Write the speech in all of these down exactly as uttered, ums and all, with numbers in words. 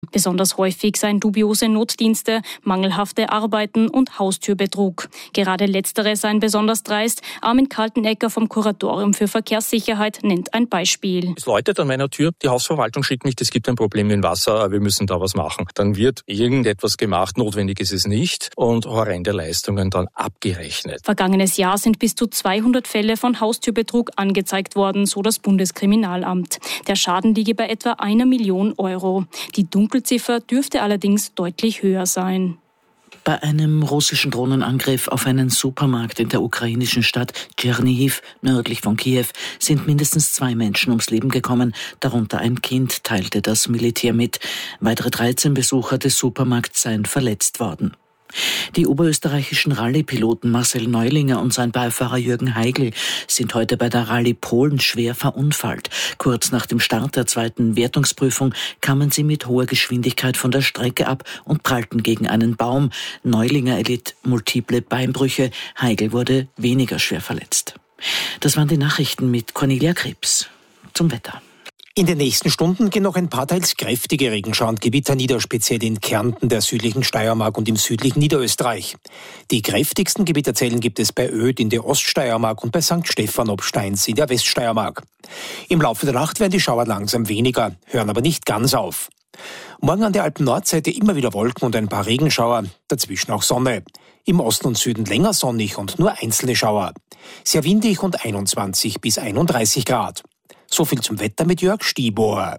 Besonders häufig seien dubiose Notdienste, mangelhafte Arbeiten und Haustürbetrug. Gerade letztere seien besonders dreist. Armin Kaltenecker vom Kuratorium für Verkehrssicherheit nennt ein Beispiel. Es läutet an meiner Tür, die Hausverwaltung schickt mich, es gibt ein Problem mit dem Wasser, wir müssen da was machen. Dann wird irgendetwas gemacht, notwendig ist es nicht und horrende Leistungen dann abgerechnet. Vergangenes Jahr sind bis zu zweihundert Fälle von Haustürbetrug angezeigt worden, so das Bundeskriminalamt. Der Schaden liege bei etwa einer Million Euro. Die Dunkelziffer dürfte allerdings deutlich höher sein. Bei einem russischen Drohnenangriff auf einen Supermarkt in der ukrainischen Stadt Tschernihiv, nördlich von Kiew, sind mindestens zwei Menschen ums Leben gekommen, darunter ein Kind, teilte das Militär mit. Weitere dreizehn Besucher des Supermarkts seien verletzt worden. Die oberösterreichischen Rallye-Piloten Marcel Neulinger und sein Beifahrer Jürgen Heigl sind heute bei der Rallye Polen schwer verunfallt. Kurz nach dem Start der zweiten Wertungsprüfung kamen sie mit hoher Geschwindigkeit von der Strecke ab und prallten gegen einen Baum. Neulinger erlitt multiple Beinbrüche, Heigl wurde weniger schwer verletzt. Das waren die Nachrichten mit Cornelia Krebs. Zum Wetter. In den nächsten Stunden gehen noch ein paar teils kräftige Regenschauer und Gewitter nieder, speziell in Kärnten, der südlichen Steiermark und im südlichen Niederösterreich. Die kräftigsten Gewitterzellen gibt es bei Oedt in der Oststeiermark und bei Sankt Stephan ob Steins in der Weststeiermark. Im Laufe der Nacht werden die Schauer langsam weniger, hören aber nicht ganz auf. Morgen an der Alpen-Nordseite immer wieder Wolken und ein paar Regenschauer, dazwischen auch Sonne. Im Osten und Süden länger sonnig und nur einzelne Schauer. Sehr windig und einundzwanzig bis einunddreißig Grad. So viel zum Wetter mit Jörg Stiebohr.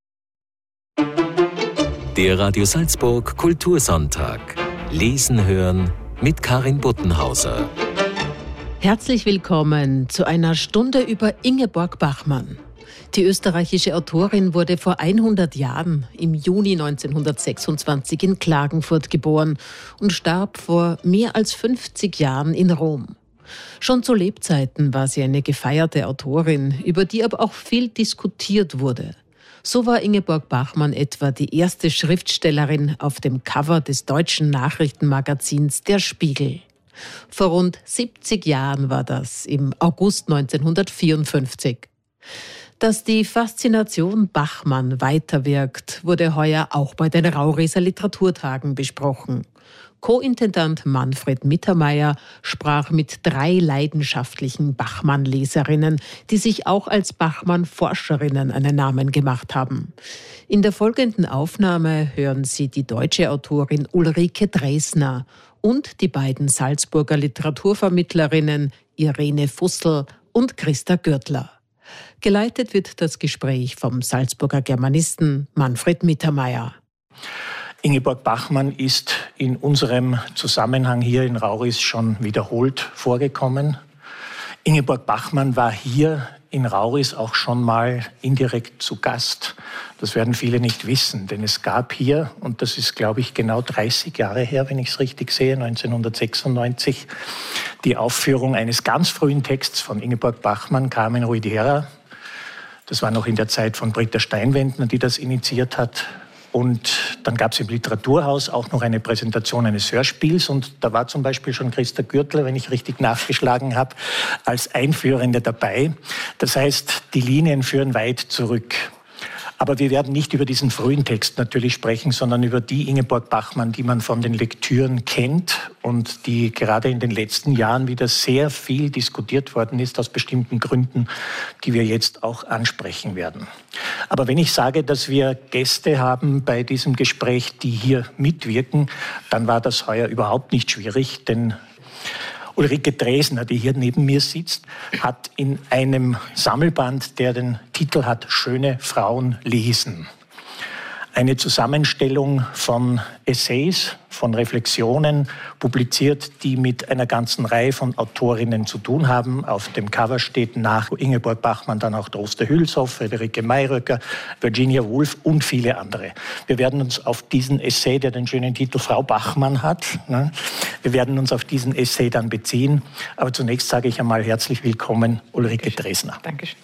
Der Radio Salzburg Kultursonntag. Lesen hören mit Karin Buttenhauser. Herzlich willkommen zu einer Stunde über Ingeborg Bachmann. Die österreichische Autorin wurde vor hundert Jahren im Juni neunzehnhundertsechsundzwanzig in Klagenfurt geboren und starb vor mehr als fünfzig Jahren in Rom. Schon zu Lebzeiten war sie eine gefeierte Autorin, über die aber auch viel diskutiert wurde. So war Ingeborg Bachmann etwa die erste Schriftstellerin auf dem Cover des deutschen Nachrichtenmagazins Der Spiegel. Vor rund siebzig Jahren war das, im August neunzehnhundertvierundfünfzig. Dass die Faszination Bachmann weiterwirkt, wurde heuer auch bei den Rauriser Literaturtagen besprochen. Co-Intendant Manfred Mittermeier sprach mit drei leidenschaftlichen Bachmann-Leserinnen, die sich auch als Bachmann-Forscherinnen einen Namen gemacht haben. In der folgenden Aufnahme hören Sie die deutsche Autorin Ulrike Dresner und die beiden Salzburger Literaturvermittlerinnen Irene Fussel und Christa Gürtler. Geleitet wird das Gespräch vom Salzburger Germanisten Manfred Mittermeier. Ingeborg Bachmann ist in unserem Zusammenhang hier in Rauris schon wiederholt vorgekommen. Ingeborg Bachmann war hier in Rauris auch schon mal indirekt zu Gast. Das werden viele nicht wissen, denn es gab hier, und das ist, glaube ich, genau dreißig Jahre her, wenn ich es richtig sehe, neunzehnhundertsechsundneunzig, die Aufführung eines ganz frühen Texts von Ingeborg Bachmann, Carmen Ruidera. Das war noch in der Zeit von Britta Steinwendner, die das initiiert hat. Und dann gab es im Literaturhaus auch noch eine Präsentation eines Hörspiels. Und da war zum Beispiel schon Christa Gürtler, wenn ich richtig nachgeschlagen habe, als Einführende dabei. Das heißt, die Linien führen weit zurück. Aber wir werden nicht über diesen frühen Text natürlich sprechen, sondern über die Ingeborg Bachmann, die man von den Lektüren kennt und die gerade in den letzten Jahren wieder sehr viel diskutiert worden ist, aus bestimmten Gründen, die wir jetzt auch ansprechen werden. Aber wenn ich sage, dass wir Gäste haben bei diesem Gespräch, die hier mitwirken, dann war das heuer überhaupt nicht schwierig, denn Ulrike Dresner, die hier neben mir sitzt, hat in einem Sammelband, der den Titel hat Schöne Frauen lesen, eine Zusammenstellung von Essays, von Reflexionen publiziert, die mit einer ganzen Reihe von Autorinnen zu tun haben. Auf dem Cover steht nach Ingeborg Bachmann dann auch Droste Hülshoff, Friederike Mayröcker, Virginia Woolf und viele andere. Wir werden uns auf diesen Essay, der den schönen Titel Frau Bachmann hat, ne, wir werden uns auf diesen Essay dann beziehen. Aber zunächst sage ich einmal herzlich willkommen, Ulrike Dresner. Dankeschön.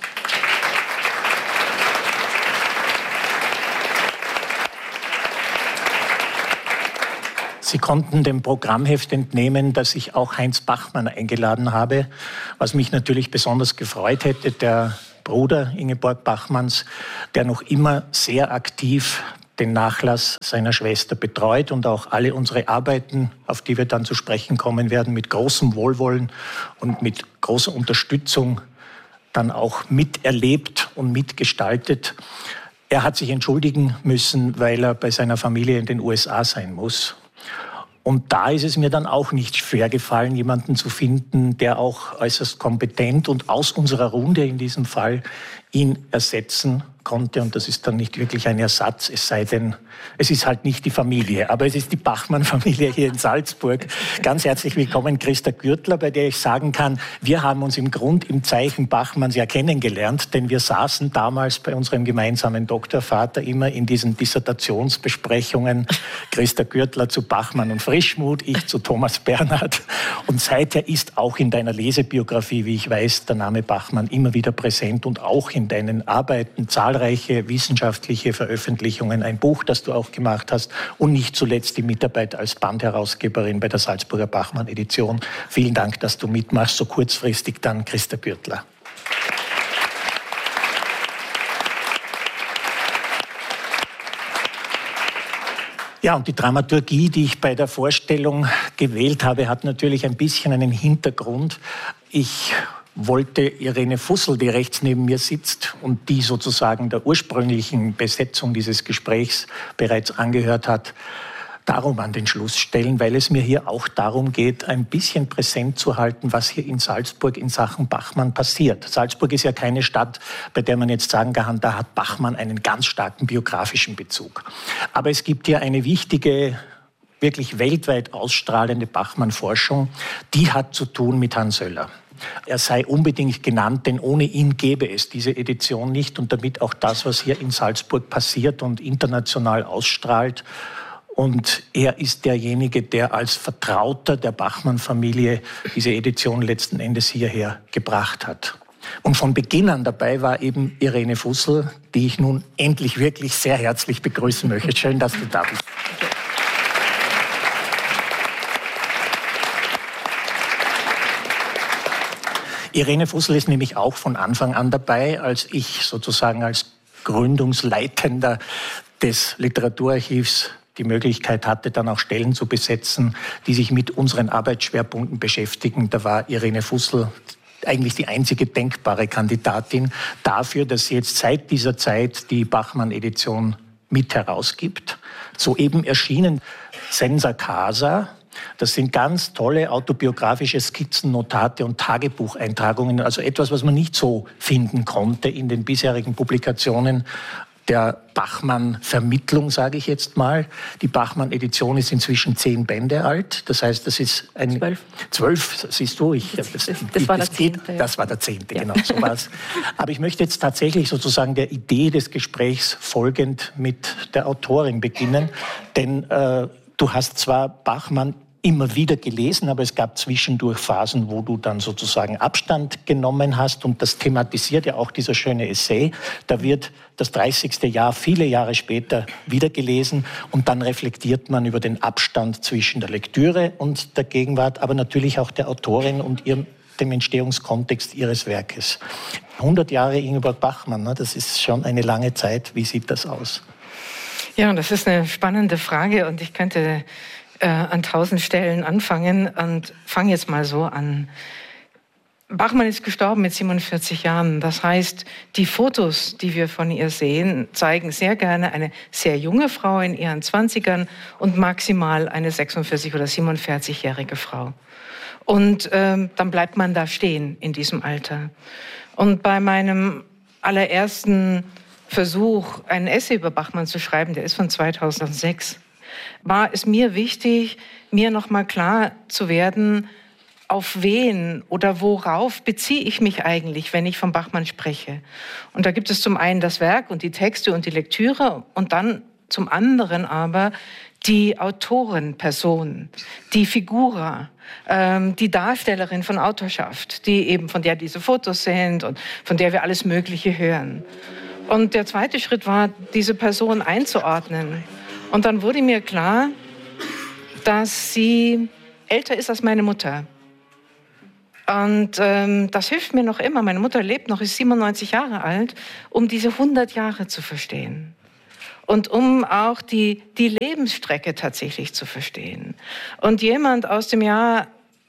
Sie konnten dem Programmheft entnehmen, dass ich auch Heinz Bachmann eingeladen habe, was mich natürlich besonders gefreut hätte, der Bruder Ingeborg Bachmanns, der noch immer sehr aktiv den Nachlass seiner Schwester betreut und auch alle unsere Arbeiten, auf die wir dann zu sprechen kommen werden, mit großem Wohlwollen und mit großer Unterstützung dann auch miterlebt und mitgestaltet. Er hat sich entschuldigen müssen, weil er bei seiner Familie in den U S A sein muss. Und da ist es mir dann auch nicht schwer gefallen, jemanden zu finden, der auch äußerst kompetent und aus unserer Runde in diesem Fall ihn ersetzen konnte. Und das ist dann nicht wirklich ein Ersatz, es sei denn, es ist halt nicht die Familie, aber es ist die Bachmann-Familie hier in Salzburg. Ganz herzlich willkommen, Christa Gürtler, bei der ich sagen kann, wir haben uns im Grund im Zeichen Bachmanns ja kennengelernt, denn wir saßen damals bei unserem gemeinsamen Doktorvater immer in diesen Dissertationsbesprechungen. Christa Gürtler zu Bachmann und Frischmuth, ich zu Thomas Bernhard. Und seither ist auch in deiner Lesebiografie, wie ich weiß, der Name Bachmann immer wieder präsent und auch in deinen Arbeiten zahlreiche wissenschaftliche Veröffentlichungen, ein Buch, das du auch gemacht hast und nicht zuletzt die Mitarbeit als Bandherausgeberin bei der Salzburger Bachmann-Edition. Vielen Dank, dass du mitmachst, so kurzfristig dann Christa Gürtler. Ja, und die Dramaturgie, die ich bei der Vorstellung gewählt habe, hat natürlich ein bisschen einen Hintergrund. Ich wollte Irene Fussel, die rechts neben mir sitzt und die sozusagen der ursprünglichen Besetzung dieses Gesprächs bereits angehört hat, darum an den Schluss stellen, weil es mir hier auch darum geht, ein bisschen präsent zu halten, was hier in Salzburg in Sachen Bachmann passiert. Salzburg ist ja keine Stadt, bei der man jetzt sagen kann, da hat Bachmann einen ganz starken biografischen Bezug. Aber es gibt hier eine wichtige, wirklich weltweit ausstrahlende Bachmann-Forschung, die hat zu tun mit Hans Söller. Er sei unbedingt genannt, denn ohne ihn gäbe es diese Edition nicht und damit auch das, was hier in Salzburg passiert und international ausstrahlt. Und er ist derjenige, der als Vertrauter der Bachmann-Familie diese Edition letzten Endes hierher gebracht hat. Und von Beginn an dabei war eben Irene Fussel, die ich nun endlich wirklich sehr herzlich begrüßen möchte. Schön, dass du da bist. Irene Fussel ist nämlich auch von Anfang an dabei, als ich sozusagen als Gründungsleitender des Literaturarchivs die Möglichkeit hatte, dann auch Stellen zu besetzen, die sich mit unseren Arbeitsschwerpunkten beschäftigen. Da war Irene Fussel eigentlich die einzige denkbare Kandidatin dafür, dass sie jetzt seit dieser Zeit die Bachmann-Edition mit herausgibt. Soeben erschienen Sensa Casa. Das sind ganz tolle autobiografische Skizzen, Notate und Tagebucheintragungen, also etwas, was man nicht so finden konnte in den bisherigen Publikationen der Bachmann-Vermittlung, sage ich jetzt mal. Die Bachmann-Edition ist inzwischen zehn Bände alt. Das heißt, das ist ein... Zwölf. Zwölf, siehst du. Ich, das, das, das, das war der zehnte. Das war der zehnte, ja. Genau. So war's. Aber ich möchte jetzt tatsächlich sozusagen der Idee des Gesprächs folgend mit der Autorin beginnen. Denn äh, du hast zwar Bachmann immer wieder gelesen, aber es gab zwischendurch Phasen, wo du dann sozusagen Abstand genommen hast und das thematisiert ja auch dieser schöne Essay. Da wird das dreißigste Jahr viele Jahre später wieder gelesen und dann reflektiert man über den Abstand zwischen der Lektüre und der Gegenwart, aber natürlich auch der Autorin und ihrem, dem Entstehungskontext ihres Werkes. hundert Jahre Ingeborg Bachmann, ne? Das ist schon eine lange Zeit. Wie sieht das aus? Ja, das ist eine spannende Frage und ich könnte Äh, an tausend Stellen anfangen und fange jetzt mal so an. Bachmann ist gestorben mit siebenundvierzig Jahren. Das heißt, die Fotos, die wir von ihr sehen, zeigen sehr gerne eine sehr junge Frau in ihren Zwanzigern und maximal eine sechsundvierzig- oder siebenundvierzig-jährige Frau. Und ähm, dann bleibt man da stehen in diesem Alter. Und bei meinem allerersten Versuch, einen Essay über Bachmann zu schreiben, der ist von zweitausendsechs, war es mir wichtig, mir noch mal klar zu werden, auf wen oder worauf beziehe ich mich eigentlich, wenn ich von Bachmann spreche. Und da gibt es zum einen das Werk und die Texte und die Lektüre und dann zum anderen aber die Autorenperson, die Figura, ähm, die Darstellerin von Autorschaft, die eben von der diese Fotos sind und von der wir alles Mögliche hören. Und der zweite Schritt war, diese Person einzuordnen. Und dann wurde mir klar, dass sie älter ist als meine Mutter. Und ähm, das hilft mir noch immer. Meine Mutter lebt noch, ist siebenundneunzig Jahre alt, um diese hundert Jahre zu verstehen. und um auch die, die Lebensstrecke tatsächlich zu verstehen. Und jemand aus dem Jahr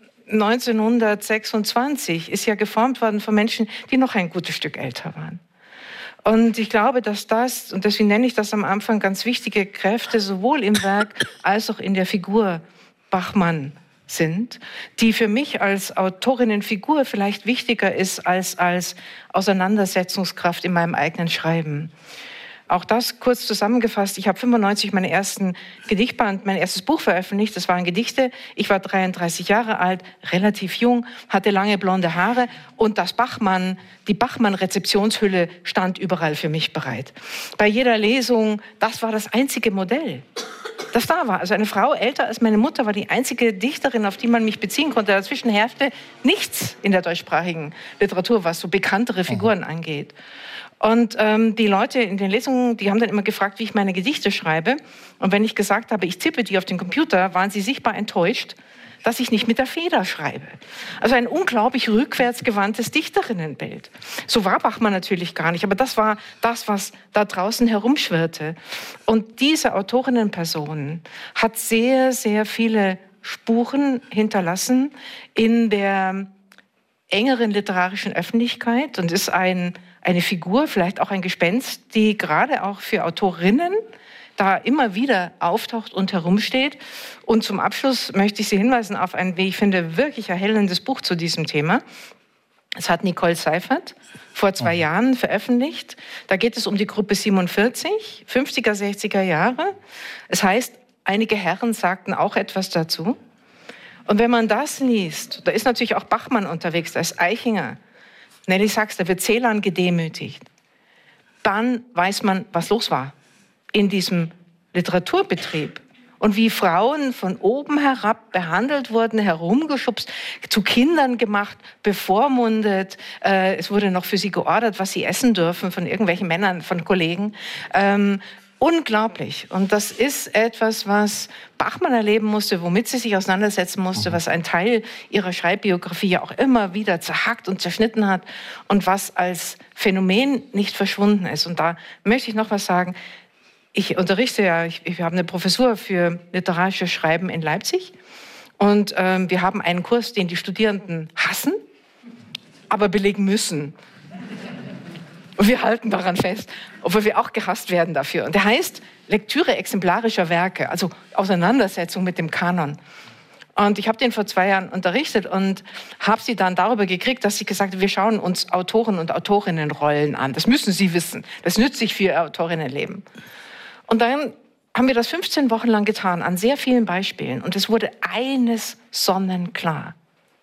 neunzehnhundertsechsundzwanzig ist ja geformt worden von Menschen, die noch ein gutes Stück älter waren. Und ich glaube, dass das, und deswegen nenne ich das am Anfang, ganz wichtige Kräfte sowohl im Werk als auch in der Figur Bachmann sind, die für mich als Autorinnenfigur vielleicht wichtiger ist als als Auseinandersetzungskraft in meinem eigenen Schreiben. Auch das kurz zusammengefasst. Ich habe fünfundneunzig meinen ersten Gedichtband, mein erstes Buch veröffentlicht. Das waren Gedichte. Ich war dreiunddreißig Jahre alt, relativ jung, hatte lange blonde Haare und das Bachmann, die Bachmann-Rezeptionshülle stand überall für mich bereit. Bei jeder Lesung, das war das einzige Modell, das da war. Also eine Frau älter als meine Mutter war die einzige Dichterin, auf die man mich beziehen konnte. Dazwischen herrschte nichts in der deutschsprachigen Literatur, was so bekanntere Figuren angeht. Und ähm, die Leute in den Lesungen, die haben dann immer gefragt, wie ich meine Gedichte schreibe. Und wenn ich gesagt habe, ich tippe die auf den Computer, waren sie sichtbar enttäuscht, dass ich nicht mit der Feder schreibe. Also ein unglaublich rückwärtsgewandtes Dichterinnenbild. So war Bachmann natürlich gar nicht, aber das war das, was da draußen herumschwirrte. Und diese Autorinnenperson hat sehr, sehr viele Spuren hinterlassen in der engeren literarischen Öffentlichkeit und ist ein eine Figur, vielleicht auch ein Gespenst, die gerade auch für Autorinnen da immer wieder auftaucht und herumsteht. Und zum Abschluss möchte ich Sie hinweisen auf ein, wie ich finde, wirklich erhellendes Buch zu diesem Thema. Es hat Nicole Seifert vor zwei mhm. Jahren veröffentlicht. Da geht es um die Gruppe siebenundvierzig, fünfziger, sechziger Jahre. Es heißt, einige Herren sagten auch etwas dazu. Und wenn man das liest, da ist natürlich auch Bachmann unterwegs, da ist Eichinger, Nelly Sachs, da wird Celan gedemütigt. Dann weiß man, was los war in diesem Literaturbetrieb. Und wie Frauen von oben herab behandelt wurden, herumgeschubst, zu Kindern gemacht, bevormundet. Äh, es wurde noch für sie geordert, was sie essen dürfen von irgendwelchen Männern, von Kollegen. Ähm, Unglaublich. Und das ist etwas, was Bachmann erleben musste, womit sie sich auseinandersetzen musste, was ein Teil ihrer Schreibbiografie ja auch immer wieder zerhackt und zerschnitten hat und was als Phänomen nicht verschwunden ist. Und da möchte ich noch was sagen. Ich unterrichte ja, ich, ich habe eine Professur für literarisches Schreiben in Leipzig und ähm, wir haben einen Kurs, den die Studierenden hassen, aber belegen müssen. Und wir halten daran fest, obwohl wir auch gehasst werden dafür. Und der heißt Lektüre exemplarischer Werke, also Auseinandersetzung mit dem Kanon. Und ich habe den vor zwei Jahren unterrichtet und habe sie dann darüber gekriegt, dass sie gesagt hat, wir schauen uns Autoren- und Autorinnenrollen an. Das müssen Sie wissen. Das ist nützlich für Ihr Autorinnenleben. Und dann haben wir das fünfzehn Wochen lang getan, an sehr vielen Beispielen. Und es wurde eines sonnenklar.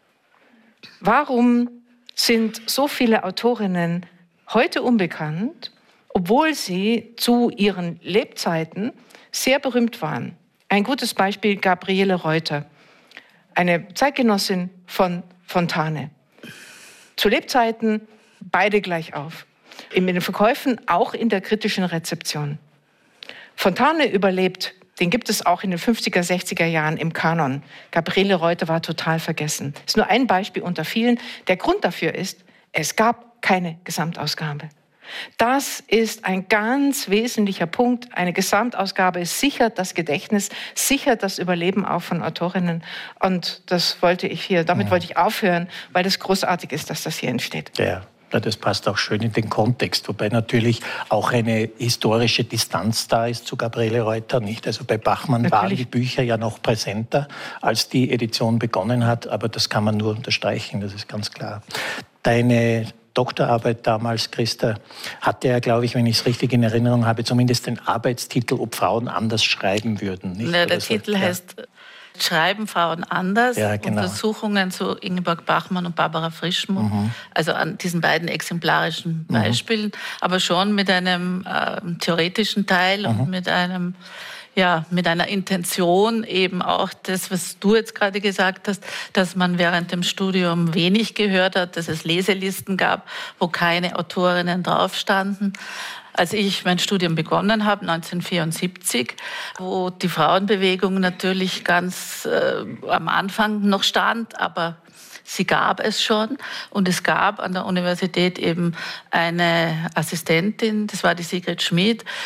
Warum sind so viele Autorinnen heute unbekannt, obwohl sie zu ihren Lebzeiten sehr berühmt waren? Ein gutes Beispiel, Gabriele Reuter, eine Zeitgenossin von Fontane. Zu Lebzeiten beide gleich auf. In den Verkäufen, auch in der kritischen Rezeption. Fontane überlebt, den gibt es auch in den fünfziger, sechziger Jahren im Kanon. Gabriele Reuter war total vergessen. Das ist nur ein Beispiel unter vielen. Der Grund dafür ist, es gab keine Gesamtausgabe. Das ist ein ganz wesentlicher Punkt. Eine Gesamtausgabe sichert das Gedächtnis, sichert das Überleben auch von Autorinnen. Und das wollte ich hier, damit ja. wollte ich aufhören, weil es großartig ist, dass das hier entsteht. Ja. Ja, das passt auch schön in den Kontext, wobei natürlich auch eine historische Distanz da ist zu Gabriele Reuter, nicht? Also bei Bachmann natürlich waren die Bücher ja noch präsenter, als die Edition begonnen hat, aber das kann man nur unterstreichen, das ist ganz klar. Deine Doktorarbeit damals, Christa, hatte ja, glaube ich, wenn ich es richtig in Erinnerung habe, zumindest den Arbeitstitel, ob Frauen anders schreiben würden. Nicht? Ja, der so. Titel ja. heißt Schreiben Frauen anders, ja, genau. Untersuchungen zu Ingeborg Bachmann und Barbara Frischmuth, mhm. also an diesen beiden exemplarischen Beispielen, mhm. aber schon mit einem äh, theoretischen Teil mhm. und mit einem ja, mit einer Intention eben auch das, was du jetzt gerade gesagt hast, dass man während dem Studium wenig gehört hat, dass es Leselisten gab, wo keine Autorinnen drauf standen. Als ich mein Studium begonnen habe, neunzehnhundertvierundsiebzig, wo die Frauenbewegung natürlich ganz äh, am Anfang noch stand, aber sie gab es schon. Und es gab an der Universität eben eine Assistentin, das war die Sigrid Schmid.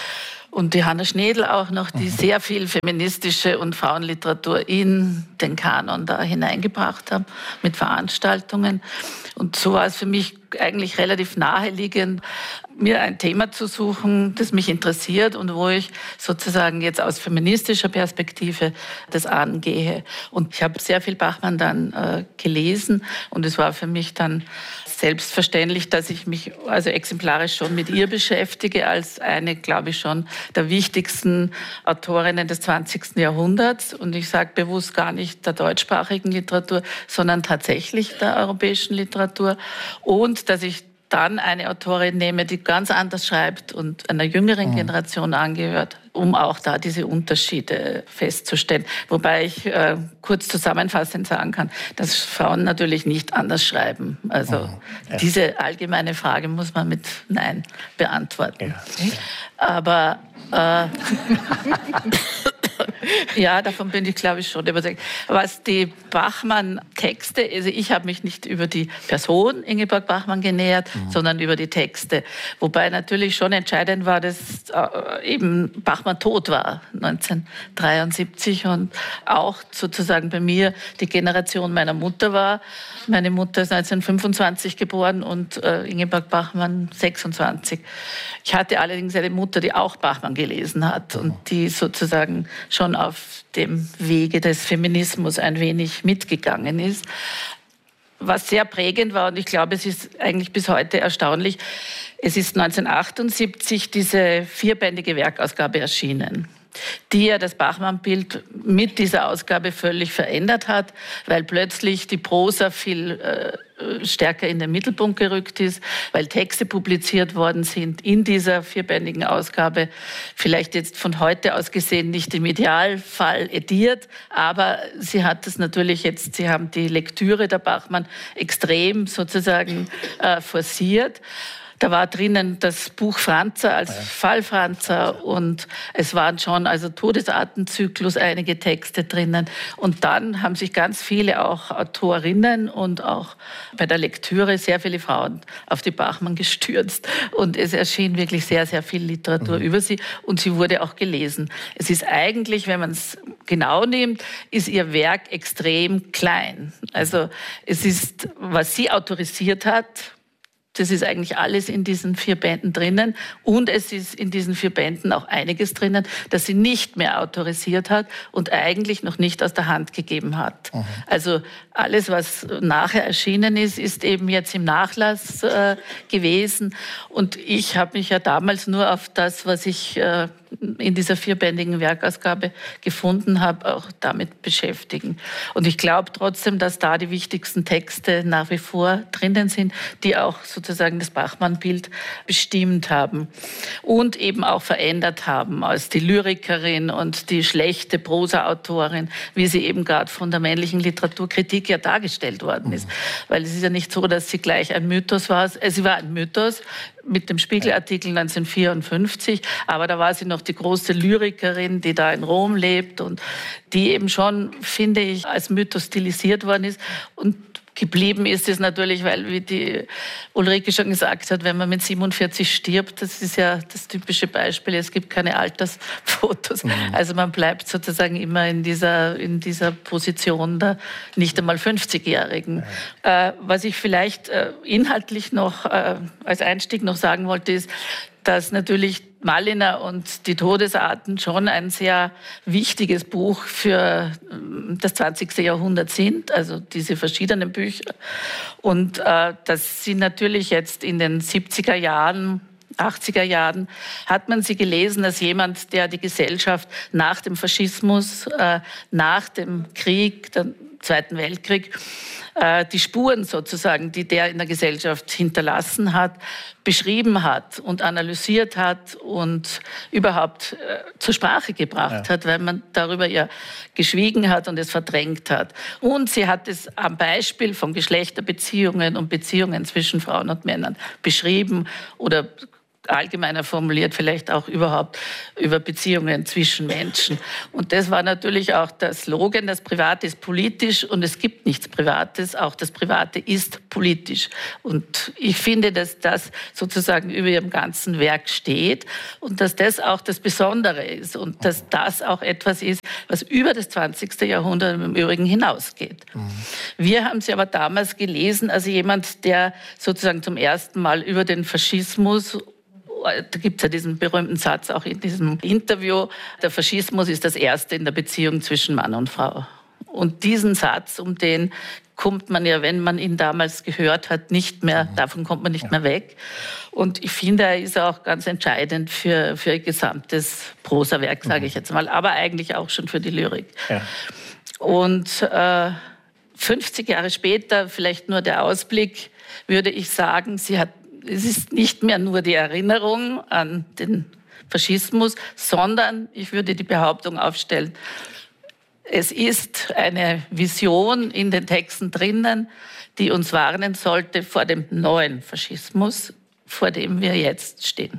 und die Hanna Schnedl auch noch, die sehr viel feministische und Frauenliteratur in den Kanon da hineingebracht haben mit Veranstaltungen. Und so war es für mich eigentlich relativ naheliegend, mir ein Thema zu suchen, das mich interessiert und wo ich sozusagen jetzt aus feministischer Perspektive das angehe. Und ich habe sehr viel Bachmann dann äh, gelesen und es war für mich dann selbstverständlich, dass ich mich also exemplarisch schon mit ihr beschäftige, als eine, glaube ich, schon der wichtigsten Autorinnen des zwanzigsten Jahrhunderts. Und ich sage bewusst gar nicht der deutschsprachigen Literatur, sondern tatsächlich der europäischen Literatur. Und dass ich dann eine Autorin nehme, die ganz anders schreibt und einer jüngeren Generation angehört, um auch da diese Unterschiede festzustellen. Wobei ich äh, kurz zusammenfassend sagen kann, dass Frauen natürlich nicht anders schreiben. Also ja. diese allgemeine Frage muss man mit Nein beantworten. Ja. Ja. Aber äh, ja, davon bin ich, glaube ich, schon überzeugt. Was die Bachmann-Texte, also ich habe mich nicht über die Person Ingeborg Bachmann genähert, mhm. sondern über die Texte. Wobei natürlich schon entscheidend war, dass äh, eben Bachmann tot war, neunzehnhundertdreiundsiebzig, und auch sozusagen bei mir die Generation meiner Mutter war. Meine Mutter ist neunzehnhundertfünfundzwanzig geboren und äh, Ingeborg Bachmann sechsundzwanzig. Ich hatte allerdings eine Mutter, die auch Bachmann gelesen hat und die sozusagen schon auf dem Wege des Feminismus ein wenig mitgegangen ist. Was sehr prägend war, und ich glaube, es ist eigentlich bis heute erstaunlich, es ist neunzehnhundertachtundsiebzig diese vierbändige Werkausgabe erschienen, die ja das Bachmann-Bild mit dieser Ausgabe völlig verändert hat, weil plötzlich die Prosa viel äh, stärker in den Mittelpunkt gerückt ist, weil Texte publiziert worden sind in dieser vierbändigen Ausgabe, vielleicht jetzt von heute aus gesehen nicht im Idealfall ediert, aber sie hat es natürlich jetzt, sie haben die Lektüre der Bachmann extrem sozusagen äh, forciert. Da war drinnen das Buch Franzer als Fall Franzer und es waren schon also Todesartenzyklus einige Texte drinnen. Und dann haben sich ganz viele auch Autorinnen und auch bei der Lektüre sehr viele Frauen auf die Bachmann gestürzt. Und es erschien wirklich sehr, sehr viel Literatur mhm. über sie und sie wurde auch gelesen. Es ist eigentlich, wenn man es genau nimmt, ist ihr Werk extrem klein. Also es ist, was sie autorisiert hat, das ist eigentlich alles in diesen vier Bänden drinnen. Und es ist in diesen vier Bänden auch einiges drinnen, das sie nicht mehr autorisiert hat und eigentlich noch nicht aus der Hand gegeben hat. Mhm. Also alles, was nachher erschienen ist, ist eben jetzt im Nachlass äh, gewesen. Und ich habe mich ja damals nur auf das, was ich äh, in dieser vierbändigen Werkausgabe gefunden habe, auch damit beschäftigen. Und ich glaube trotzdem, dass da die wichtigsten Texte nach wie vor drinnen sind, die auch sozusagen das Bachmann-Bild bestimmt haben und eben auch verändert haben als die Lyrikerin und die schlechte Prosa-Autorin, wie sie eben gerade von der männlichen Literaturkritik ja dargestellt worden ist. Mhm. Weil es ist ja nicht so, dass sie gleich ein Mythos war. Sie war ein Mythos mit dem Spiegelartikel neunzehnhundertvierundfünfzig, aber da war sie noch die große Lyrikerin, die da in Rom lebt und die eben schon, finde ich, als Mythos stilisiert worden ist. Und geblieben ist es natürlich, weil, wie die Ulrike schon gesagt hat, wenn man mit siebenundvierzig stirbt, das ist ja das typische Beispiel, es gibt keine Altersfotos. Mhm. Also man bleibt sozusagen immer in dieser, in dieser Position der nicht einmal fünfzigjährigen. Mhm. Äh, was ich vielleicht äh, inhaltlich noch äh, als Einstieg noch sagen wollte, ist, dass natürlich Malina und die Todesarten schon ein sehr wichtiges Buch für das zwanzigste Jahrhundert sind, also diese verschiedenen Bücher. Und äh, dass sie natürlich jetzt in den siebziger Jahren, achtziger Jahren, hat man sie gelesen als jemand, der die Gesellschaft nach dem Faschismus, äh, nach dem Krieg, dem Zweiten Weltkrieg, äh, die Spuren sozusagen, die der in der Gesellschaft hinterlassen hat, beschrieben hat und analysiert hat und überhaupt äh, zur Sprache gebracht ja. hat, weil man darüber ja geschwiegen hat und es verdrängt hat. Und sie hat es am Beispiel von Geschlechterbeziehungen und Beziehungen zwischen Frauen und Männern beschrieben oder allgemeiner formuliert, vielleicht auch überhaupt über Beziehungen zwischen Menschen. Und das war natürlich auch der Slogan, das Private ist politisch und es gibt nichts Privates, auch das Private ist politisch. Und ich finde, dass das sozusagen über ihrem ganzen Werk steht und dass das auch das Besondere ist und dass das auch etwas ist, was über das zwanzigste Jahrhundert im Übrigen hinausgeht. Mhm. Wir haben sie aber damals gelesen, also jemand, der sozusagen zum ersten Mal über den Faschismus, da gibt es ja diesen berühmten Satz auch in diesem Interview, der Faschismus ist das Erste in der Beziehung zwischen Mann und Frau. Und diesen Satz, um den kommt man ja, wenn man ihn damals gehört hat, nicht mehr, davon kommt man nicht mehr weg. Und ich finde, er ist auch ganz entscheidend für, für ein gesamtes Prosawerk, sage ich jetzt mal, aber eigentlich auch schon für die Lyrik. Ja. Und äh, fünfzig Jahre später, vielleicht nur der Ausblick, würde ich sagen, sie hat es ist nicht mehr nur die Erinnerung an den Faschismus, sondern ich würde die Behauptung aufstellen, es ist eine Vision in den Texten drinnen, die uns warnen sollte vor dem neuen Faschismus, vor dem wir jetzt stehen.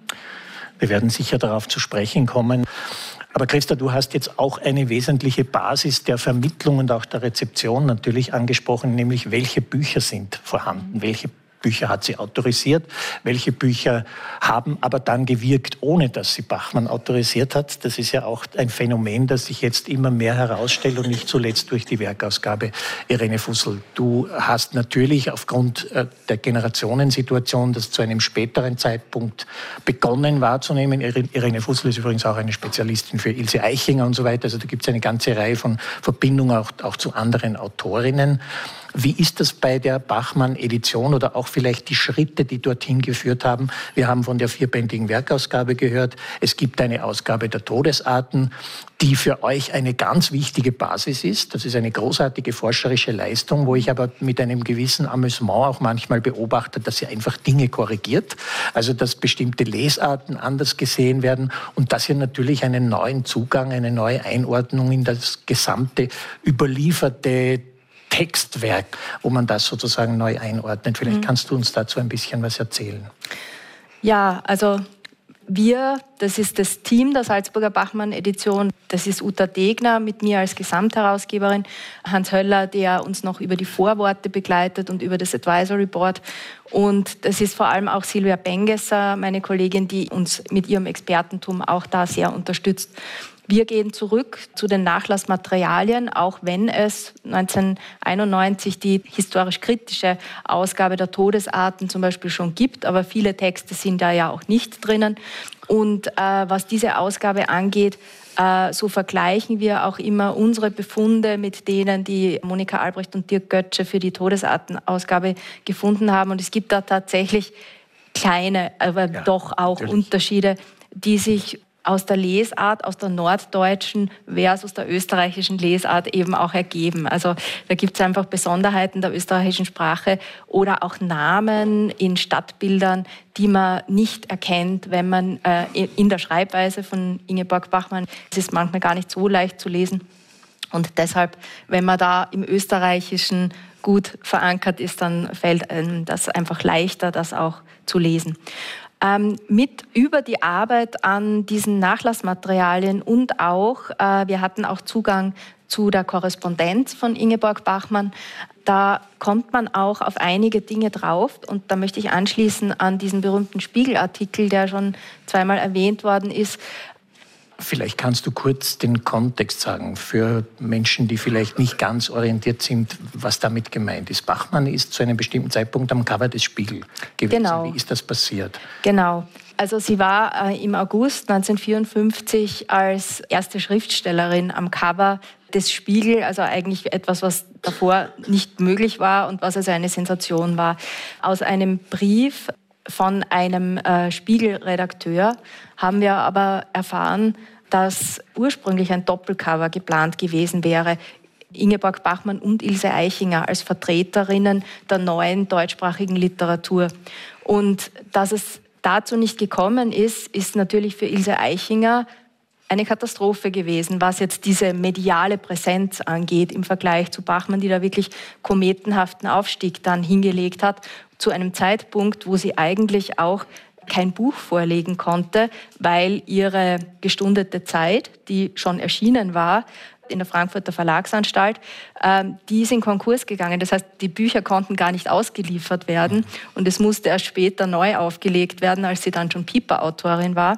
Wir werden sicher darauf zu sprechen kommen. Aber Christa, du hast jetzt auch eine wesentliche Basis der Vermittlung und auch der Rezeption natürlich angesprochen, nämlich welche Bücher sind vorhanden, welche Bücher hat sie autorisiert, welche Bücher haben aber dann gewirkt, ohne dass sie Bachmann autorisiert hat. Das ist ja auch ein Phänomen, das sich jetzt immer mehr herausstellt und nicht zuletzt durch die Werkausgabe. Irene Fussel, du hast natürlich aufgrund der Generationensituation das zu einem späteren Zeitpunkt begonnen wahrzunehmen. Irene Fussel ist übrigens auch eine Spezialistin für Ilse Aichinger und so weiter. Also da gibt es eine ganze Reihe von Verbindungen auch, auch zu anderen Autorinnen. Wie ist das bei der Bachmann-Edition oder auch vielleicht die Schritte, die dorthin geführt haben? Wir haben von der vierbändigen Werkausgabe gehört. Es gibt eine Ausgabe der Todesarten, die für euch eine ganz wichtige Basis ist. Das ist eine großartige forscherische Leistung, wo ich aber mit einem gewissen Amüsement auch manchmal beobachte, dass sie einfach Dinge korrigiert. Also dass bestimmte Lesarten anders gesehen werden und dass ihr natürlich einen neuen Zugang, eine neue Einordnung in das gesamte überlieferte Textwerk, wo man das sozusagen neu einordnet. Vielleicht mhm. kannst du uns dazu ein bisschen was erzählen. Ja, also wir, das ist das Team der Salzburger Bachmann-Edition, das ist Uta Degner mit mir als Gesamtherausgeberin, Hans Höller, der uns noch über die Vorworte begleitet und über das Advisory Board. Und das ist vor allem auch Silvia Bengesser, meine Kollegin, die uns mit ihrem Expertentum auch da sehr unterstützt. Wir gehen zurück zu den Nachlassmaterialien, auch wenn es neunzehnhunderteinundneunzig die historisch-kritische Ausgabe der Todesarten zum Beispiel schon gibt, aber viele Texte sind da ja auch nicht drinnen. Und äh, was diese Ausgabe angeht, äh, so vergleichen wir auch immer unsere Befunde mit denen, die Monika Albrecht und Dirk Götzsche für die Todesartenausgabe gefunden haben. Und es gibt da tatsächlich kleine, aber ja, doch auch natürlich Unterschiede, die sich aus der Lesart, aus der norddeutschen versus der österreichischen Lesart eben auch ergeben. Also da gibt es einfach Besonderheiten der österreichischen Sprache oder auch Namen in Stadtbildern, die man nicht erkennt, wenn man äh, in der Schreibweise von Ingeborg Bachmann, es ist manchmal gar nicht so leicht zu lesen. Und deshalb, wenn man da im Österreichischen gut verankert ist, dann fällt einem das einfach leichter, das auch zu lesen. Ähm, mit über die Arbeit an diesen Nachlassmaterialien und auch, äh, wir hatten auch Zugang zu der Korrespondenz von Ingeborg Bachmann. Da kommt man auch auf einige Dinge drauf und da möchte ich anschließen an diesen berühmten Spiegelartikel, der schon zweimal erwähnt worden ist. Vielleicht kannst du kurz den Kontext sagen für Menschen, die vielleicht nicht ganz orientiert sind, was damit gemeint ist. Bachmann ist zu einem bestimmten Zeitpunkt am Cover des Spiegel gewesen. Genau. Wie ist das passiert? Genau. Also sie war äh, im August neunzehnhundertvierundfünfzig als erste Schriftstellerin am Cover des Spiegel, also eigentlich etwas, was davor nicht möglich war und was also eine Sensation war. Aus einem Brief von einem äh, Spiegelredakteur haben wir aber erfahren, dass ursprünglich ein Doppelcover geplant gewesen wäre. Ingeborg Bachmann und Ilse Aichinger als Vertreterinnen der neuen deutschsprachigen Literatur. Und dass es dazu nicht gekommen ist, ist natürlich für Ilse Aichinger eine Katastrophe gewesen, was jetzt diese mediale Präsenz angeht im Vergleich zu Bachmann, die da wirklich kometenhaften Aufstieg dann hingelegt hat, zu einem Zeitpunkt, wo sie eigentlich auch kein Buch vorlegen konnte, weil ihre gestundete Zeit, die schon erschienen war, in der Frankfurter Verlagsanstalt, die ist in Konkurs gegangen. Das heißt, die Bücher konnten gar nicht ausgeliefert werden und es musste erst später neu aufgelegt werden, als sie dann schon Piper-Autorin war.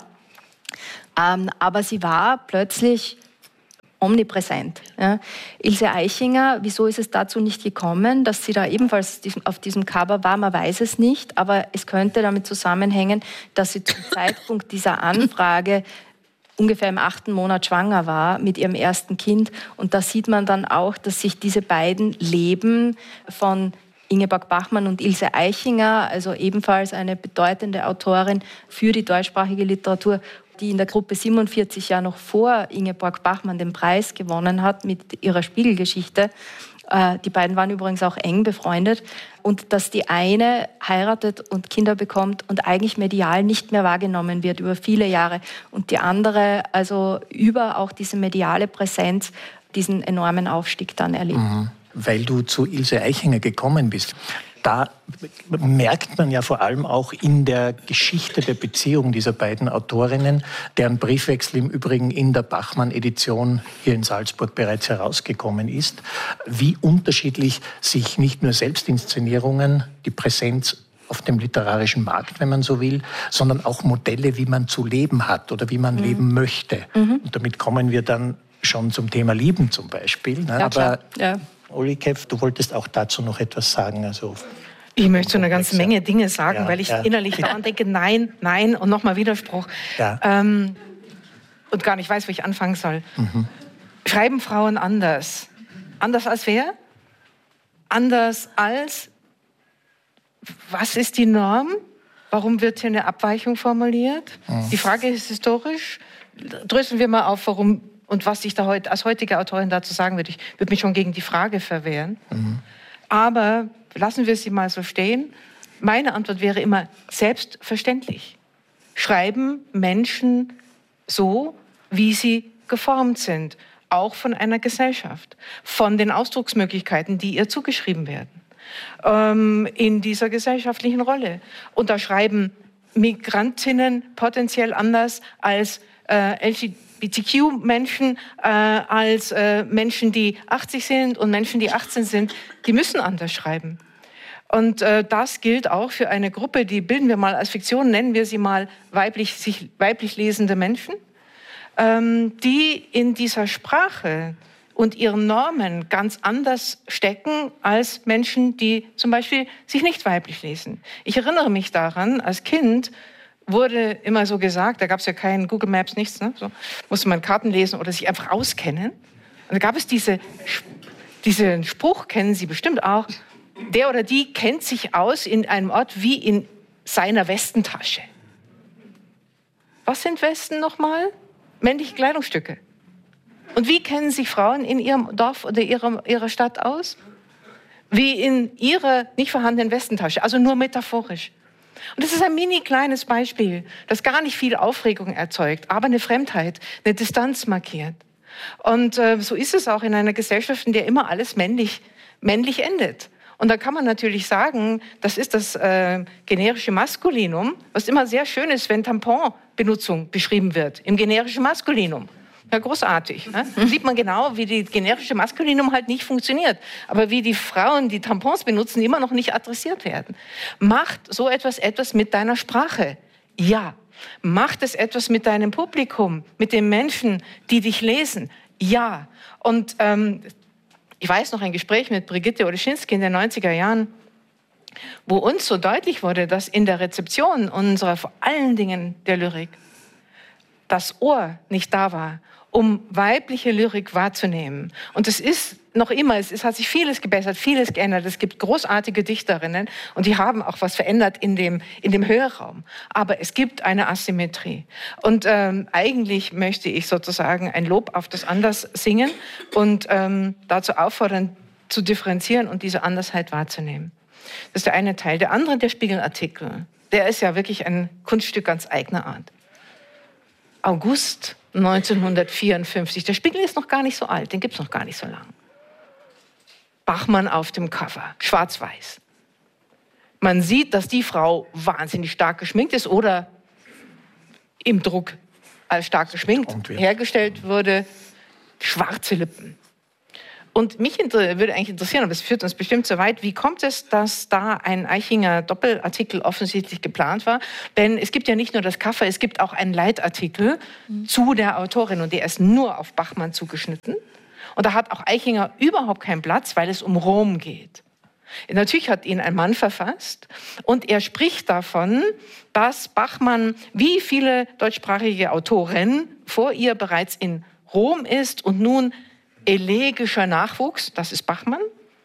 Aber sie war plötzlich omnipräsent. Ja. Ilse Aichinger, wieso ist es dazu nicht gekommen, dass sie da ebenfalls auf diesem Cover war? Man weiß es nicht, aber es könnte damit zusammenhängen, dass sie zum Zeitpunkt dieser Anfrage ungefähr im achten Monat schwanger war mit ihrem ersten Kind. Und da sieht man dann auch, dass sich diese beiden Leben von Ingeborg Bachmann und Ilse Aichinger, also ebenfalls eine bedeutende Autorin für die deutschsprachige Literatur, die in der Gruppe siebenundvierzig ja noch vor Ingeborg Bachmann den Preis gewonnen hat mit ihrer Spiegelgeschichte. Die beiden waren übrigens auch eng befreundet. Und dass die eine heiratet und Kinder bekommt und eigentlich medial nicht mehr wahrgenommen wird über viele Jahre. Und die andere, also über auch diese mediale Präsenz, diesen enormen Aufstieg dann erlebt. Mhm. Weil du zu Ilse Aichinger gekommen bist. Da merkt man ja vor allem auch in der Geschichte der Beziehung dieser beiden Autorinnen, deren Briefwechsel im Übrigen in der Bachmann-Edition hier in Salzburg bereits herausgekommen ist, wie unterschiedlich sich nicht nur Selbstinszenierungen, die Präsenz auf dem literarischen Markt, wenn man so will, sondern auch Modelle, wie man zu leben hat oder wie man mhm. leben möchte. Mhm. Und damit kommen wir dann schon zum Thema Lieben zum Beispiel. Ne? Ja, Aber ja. Uli Kev, du wolltest auch dazu noch etwas sagen. Also ich möchte so eine ganze Menge Dinge sagen, ja, weil ich ja. innerlich daran denke, nein, nein und nochmal Widerspruch. Ja. Ähm, und gar nicht weiß, wo ich anfangen soll. Mhm. Schreiben Frauen anders? Anders als wer? Anders als, was ist die Norm? Warum wird hier eine Abweichung formuliert? Mhm. Die Frage ist historisch. Dröseln wir mal auf, warum und was ich da heute als heutige Autorin dazu sagen würde. Ich würde mich schon gegen die Frage verwehren. Mhm. Aber lassen wir sie mal so stehen. Meine Antwort wäre immer selbstverständlich. Schreiben Menschen so, wie sie geformt sind, auch von einer Gesellschaft, von den Ausdrucksmöglichkeiten, die ihr zugeschrieben werden, ähm, in dieser gesellschaftlichen Rolle. Und da schreiben Migrantinnen potenziell anders als äh, L G B T Q-Menschen, äh, als äh, Menschen, die achtzig sind und Menschen, die achtzehn sind. Die müssen anders schreiben. Und äh, das gilt auch für eine Gruppe, die bilden wir mal als Fiktion, nennen wir sie mal weiblich, sich weiblich lesende Menschen, ähm, die in dieser Sprache und ihren Normen ganz anders stecken als Menschen, die zum Beispiel sich nicht weiblich lesen. Ich erinnere mich daran, als Kind wurde immer so gesagt, da gab es ja kein Google Maps, nichts, ne? So, musste man Karten lesen oder sich einfach auskennen. Und da gab es diese, diesen Spruch, kennen Sie bestimmt auch, der oder die kennt sich aus in einem Ort wie in seiner Westentasche. Was sind Westen nochmal? Männliche Kleidungsstücke. Und wie kennen sich Frauen in ihrem Dorf oder ihrer, ihrer Stadt aus? Wie in ihrer nicht vorhandenen Westentasche, also nur metaphorisch. Und das ist ein mini kleines Beispiel, das gar nicht viel Aufregung erzeugt, aber eine Fremdheit, eine Distanz markiert. Und äh, so ist es auch in einer Gesellschaft, in der immer alles männlich, männlich endet. Und da kann man natürlich sagen, das ist das äh, generische Maskulinum, was immer sehr schön ist, wenn Tamponbenutzung beschrieben wird, im generischen Maskulinum. Ja, großartig. Ne? Da sieht man genau, wie die generische Maskulinum halt nicht funktioniert. Aber wie die Frauen, die Tampons benutzen, immer noch nicht adressiert werden. Macht so etwas etwas mit deiner Sprache? Ja. Macht es etwas mit deinem Publikum, mit den Menschen, die dich lesen? Ja. Und ähm, ich weiß noch ein Gespräch mit Brigitte Oleschinski in den neunziger Jahren, wo uns so deutlich wurde, dass in der Rezeption unserer, vor allen Dingen der Lyrik, das Ohr nicht da war, um weibliche Lyrik wahrzunehmen. Und es ist noch immer, es, es hat sich vieles gebessert, vieles geändert. Es gibt großartige Dichterinnen und die haben auch was verändert in dem, in dem Hörraum. Aber es gibt eine Asymmetrie. Und ähm, eigentlich möchte ich sozusagen ein Lob auf das Anders singen und ähm, dazu auffordern, zu differenzieren und diese Andersheit wahrzunehmen. Das ist der eine Teil. Der andere, der Spiegelartikel, der ist ja wirklich ein Kunststück ganz eigener Art. August neunzehnhundertvierundfünfzig. Der Spiegel ist noch gar nicht so alt, den gibt es noch gar nicht so lang. Bachmann auf dem Cover, schwarz-weiß. Man sieht, dass die Frau wahnsinnig stark geschminkt ist oder im Druck als stark geschminkt hergestellt wurde. Schwarze Lippen. Und mich würde eigentlich interessieren, aber es führt uns bestimmt so weit, wie kommt es, dass da ein Eichinger Doppelartikel offensichtlich geplant war? Denn es gibt ja nicht nur das Cover, es gibt auch einen Leitartikel mhm. zu der Autorin und der ist nur auf Bachmann zugeschnitten. Und da hat auch Eichinger überhaupt keinen Platz, weil es um Rom geht. Natürlich hat ihn ein Mann verfasst und er spricht davon, dass Bachmann wie viele deutschsprachige Autoren vor ihr bereits in Rom ist und nun elegischer Nachwuchs, das ist Bachmann,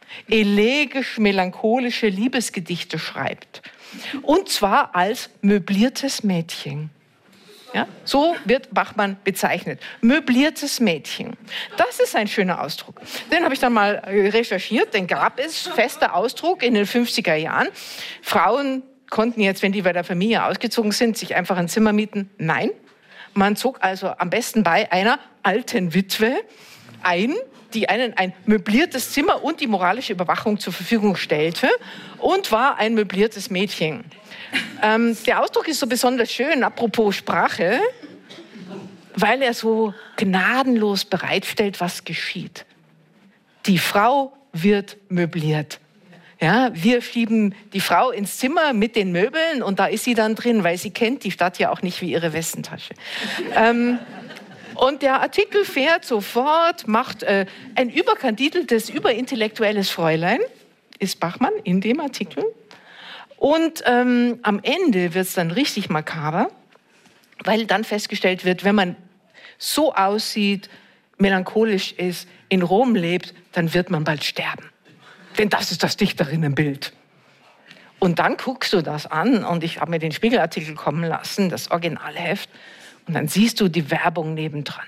elegisch-melancholische Liebesgedichte schreibt. Und zwar als möbliertes Mädchen. Ja, so wird Bachmann bezeichnet. Möbliertes Mädchen. Das ist ein schöner Ausdruck. Den habe ich dann mal recherchiert, den gab es, fester Ausdruck in den fünfziger Jahren. Frauen konnten jetzt, wenn die bei der Familie ausgezogen sind, sich einfach ein Zimmer mieten. Nein, man zog also am besten bei einer alten Witwe ein, die einen ein möbliertes Zimmer und die moralische Überwachung zur Verfügung stellte und war ein möbliertes Mädchen. Ähm, der Ausdruck ist so besonders schön, apropos Sprache, weil er so gnadenlos bereitstellt, was geschieht. Die Frau wird möbliert. Ja, wir schieben die Frau ins Zimmer mit den Möbeln und da ist sie dann drin, weil sie kennt die Stadt ja auch nicht wie ihre Westentasche. ähm, Und der Artikel fährt sofort, macht äh, ein überkandideltes, überintellektuelles Fräulein, ist Bachmann in dem Artikel. Und ähm, am Ende wird es dann richtig makaber, weil dann festgestellt wird, wenn man so aussieht, melancholisch ist, in Rom lebt, dann wird man bald sterben. Denn das ist das Dichterinnenbild. Und dann guckst du das an und ich habe mir den Spiegelartikel kommen lassen, das Originalheft. Und dann siehst du die Werbung nebendran.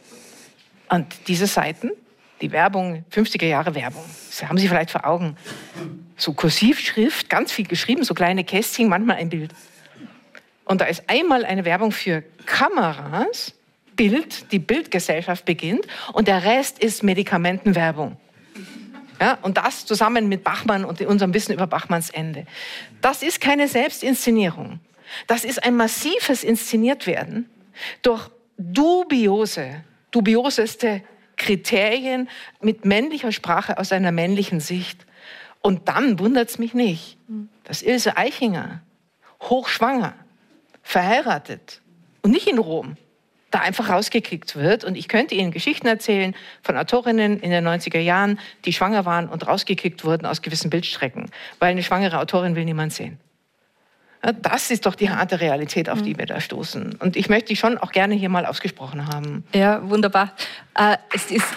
Und diese Seiten, die Werbung, fünfziger Jahre Werbung, das haben Sie vielleicht vor Augen. So Kursivschrift, ganz viel geschrieben, so kleine Kästchen, manchmal ein Bild. Und da ist einmal eine Werbung für Kameras, Bild, die Bildgesellschaft beginnt und der Rest ist Medikamentenwerbung. Ja, und das zusammen mit Bachmann und unserem Wissen über Bachmanns Ende. Das ist keine Selbstinszenierung. Das ist ein massives Inszeniertwerden durch dubiose, dubioseste Kriterien mit männlicher Sprache aus einer männlichen Sicht. Und dann wundert es mich nicht, dass Ilse Eichinger, hochschwanger, verheiratet und nicht in Rom, da einfach rausgekickt wird. Und ich könnte Ihnen Geschichten erzählen von Autorinnen in den neunziger Jahren, die schwanger waren und rausgekickt wurden aus gewissen Bildstrecken, weil eine schwangere Autorin will niemand sehen. Das ist doch die harte Realität, auf die wir da stoßen. Und ich möchte die schon auch gerne hier mal ausgesprochen haben. Ja, wunderbar. Äh, es ist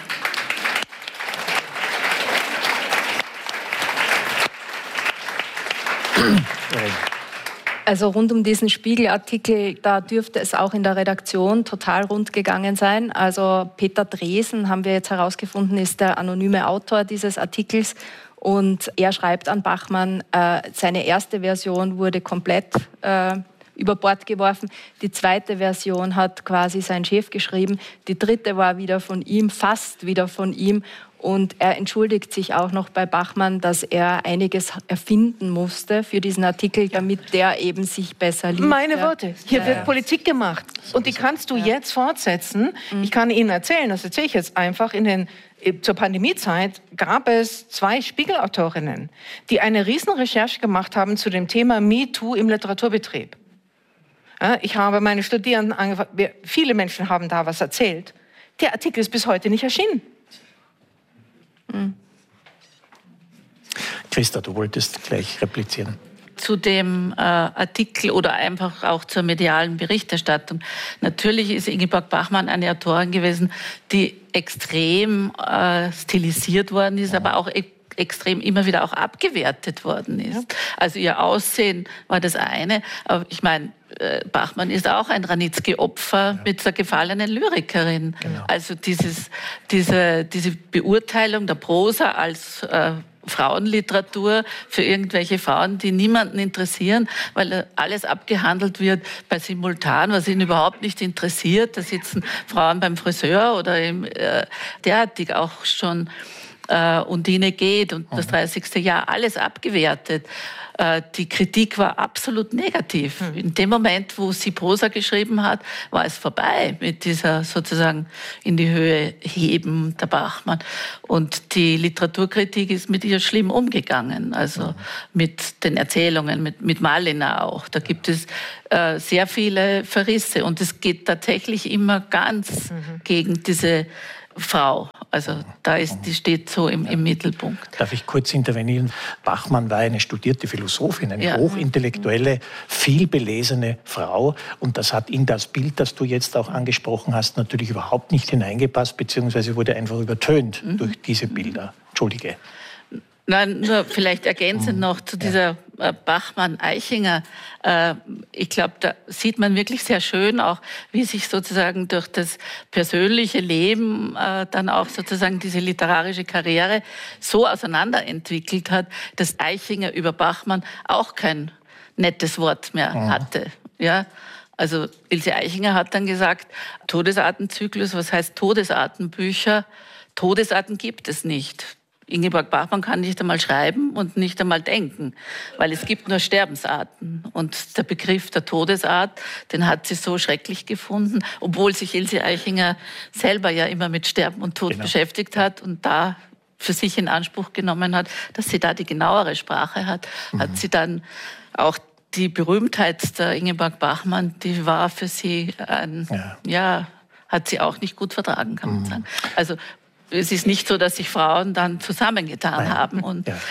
Also rund um diesen Spiegelartikel, da dürfte es auch in der Redaktion total rund gegangen sein. Also Peter Dresen, haben wir jetzt herausgefunden, ist der anonyme Autor dieses Artikels. Und er schreibt an Bachmann, äh, seine erste Version wurde komplett äh, über Bord geworfen. Die zweite Version hat quasi sein Chef geschrieben. Die dritte war wieder von ihm, fast wieder von ihm. Und er entschuldigt sich auch noch bei Bachmann, dass er einiges erfinden musste für diesen Artikel, damit der eben sich besser liest. Meine Worte, hier ja. wird Politik gemacht. Und die kannst du ja. jetzt fortsetzen. Mhm. Ich kann Ihnen erzählen, das erzähle ich jetzt einfach, in den, zur Pandemiezeit gab es zwei Spiegelautorinnen, die eine Riesenrecherche gemacht haben zu dem Thema MeToo im Literaturbetrieb. Ja, ich habe meine Studierenden angefangen, viele Menschen haben da was erzählt. Der Artikel ist bis heute nicht erschienen. Mhm. Christa, du wolltest gleich replizieren. Zu dem äh, Artikel oder einfach auch zur medialen Berichterstattung. Natürlich ist Ingeborg Bachmann eine Autorin gewesen, die extrem äh, stilisiert worden ist, ja. aber auch e extrem immer wieder auch abgewertet worden ist. Ja. Also ihr Aussehen war das eine, aber ich meine, äh, Bachmann ist auch ein Ranitzky-Opfer ja. mit der gefallenen Lyrikerin. Genau. Also dieses, diese, diese Beurteilung der Prosa als äh, Frauenliteratur für irgendwelche Frauen, die niemanden interessieren, weil alles abgehandelt wird bei Simultan, was ihn überhaupt nicht interessiert. Da sitzen Frauen beim Friseur oder im, äh, derartig auch schon äh, Undine geht und das dreißigste Jahr alles abgewertet. Äh, die Kritik war absolut negativ. Mhm. In dem Moment, wo sie Prosa geschrieben hat, war es vorbei mit dieser sozusagen in die Höhe heben der Bachmann. Und die Literaturkritik ist mit ihr schlimm umgegangen. Also mhm. mit den Erzählungen, mit, mit Malina auch. Da gibt es äh, sehr viele Verrisse. Und es geht tatsächlich immer ganz mhm. gegen diese Frau. Also da ist, die steht so im, im Mittelpunkt. Darf ich kurz intervenieren? Bachmann war eine studierte Philosophin, eine ja. hochintellektuelle, vielbelesene Frau. Und das hat in das Bild, das du jetzt auch angesprochen hast, natürlich überhaupt nicht hineingepasst, beziehungsweise wurde einfach übertönt mhm. durch diese Bilder. Entschuldige. Nein, nur vielleicht ergänzend noch zu dieser Bachmann-Eichinger. Ich glaube, da sieht man wirklich sehr schön auch, wie sich sozusagen durch das persönliche Leben dann auch sozusagen diese literarische Karriere so auseinanderentwickelt hat, dass Eichinger über Bachmann auch kein nettes Wort mehr hatte. Ja, also Ilse Eichinger hat dann gesagt, Todesartenzyklus, was heißt Todesartenbücher? Todesarten gibt es nicht. Ingeborg Bachmann kann nicht einmal schreiben und nicht einmal denken, weil es gibt nur Sterbensarten. Und der Begriff der Todesart, den hat sie so schrecklich gefunden, obwohl sich Ilse Eichinger selber ja immer mit Sterben und Tod genau. beschäftigt hat und da für sich in Anspruch genommen hat, dass sie da die genauere Sprache hat, mhm. hat sie dann auch die Berühmtheit der Ingeborg Bachmann, die war für sie ein, ja, ja hat sie auch nicht gut vertragen, kann man mhm. sagen. Also es ist nicht so, dass sich Frauen dann zusammengetan Nein. haben. Und ja.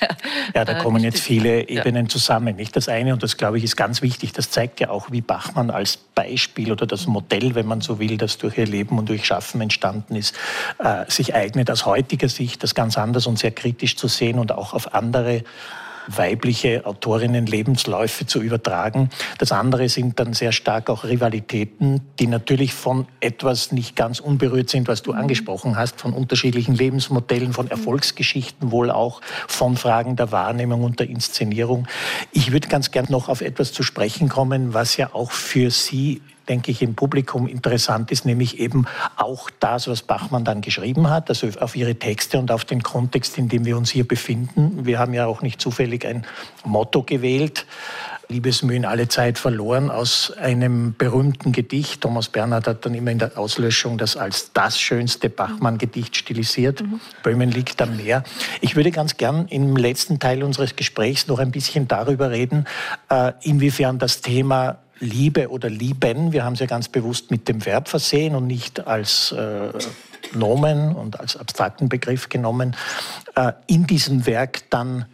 ja, da kommen jetzt viele Ebenen ja. zusammen. Nicht das eine, und das glaube ich ist ganz wichtig, das zeigt ja auch, wie Bachmann als Beispiel oder das Modell, wenn man so will, das durch ihr Leben und durch Schaffen entstanden ist, äh, sich eignet, aus heutiger Sicht das ganz anders und sehr kritisch zu sehen und auch auf andere weibliche Autorinnen Lebensläufe zu übertragen. Das andere sind dann sehr stark auch Rivalitäten, die natürlich von etwas nicht ganz unberührt sind, was du angesprochen hast, von unterschiedlichen Lebensmodellen, von Erfolgsgeschichten wohl auch, von Fragen der Wahrnehmung und der Inszenierung. Ich würde ganz gern noch auf etwas zu sprechen kommen, was ja auch für Sie, denke ich, im Publikum interessant ist, nämlich eben auch das, was Bachmann dann geschrieben hat, also auf ihre Texte und auf den Kontext, in dem wir uns hier befinden. Wir haben ja auch nicht zufällig ein Motto gewählt, Liebesmühen alle Zeit verloren, aus einem berühmten Gedicht. Thomas Bernhard hat dann immer in der Auslöschung das als das schönste Bachmann-Gedicht stilisiert. Mhm. Böhmen liegt am Meer. Ich würde ganz gern im letzten Teil unseres Gesprächs noch ein bisschen darüber reden, äh, inwiefern das Thema Liebe oder Lieben, wir haben es ja ganz bewusst mit dem Verb versehen und nicht als äh, Nomen und als abstrakten Begriff genommen, äh, in diesem Werk dann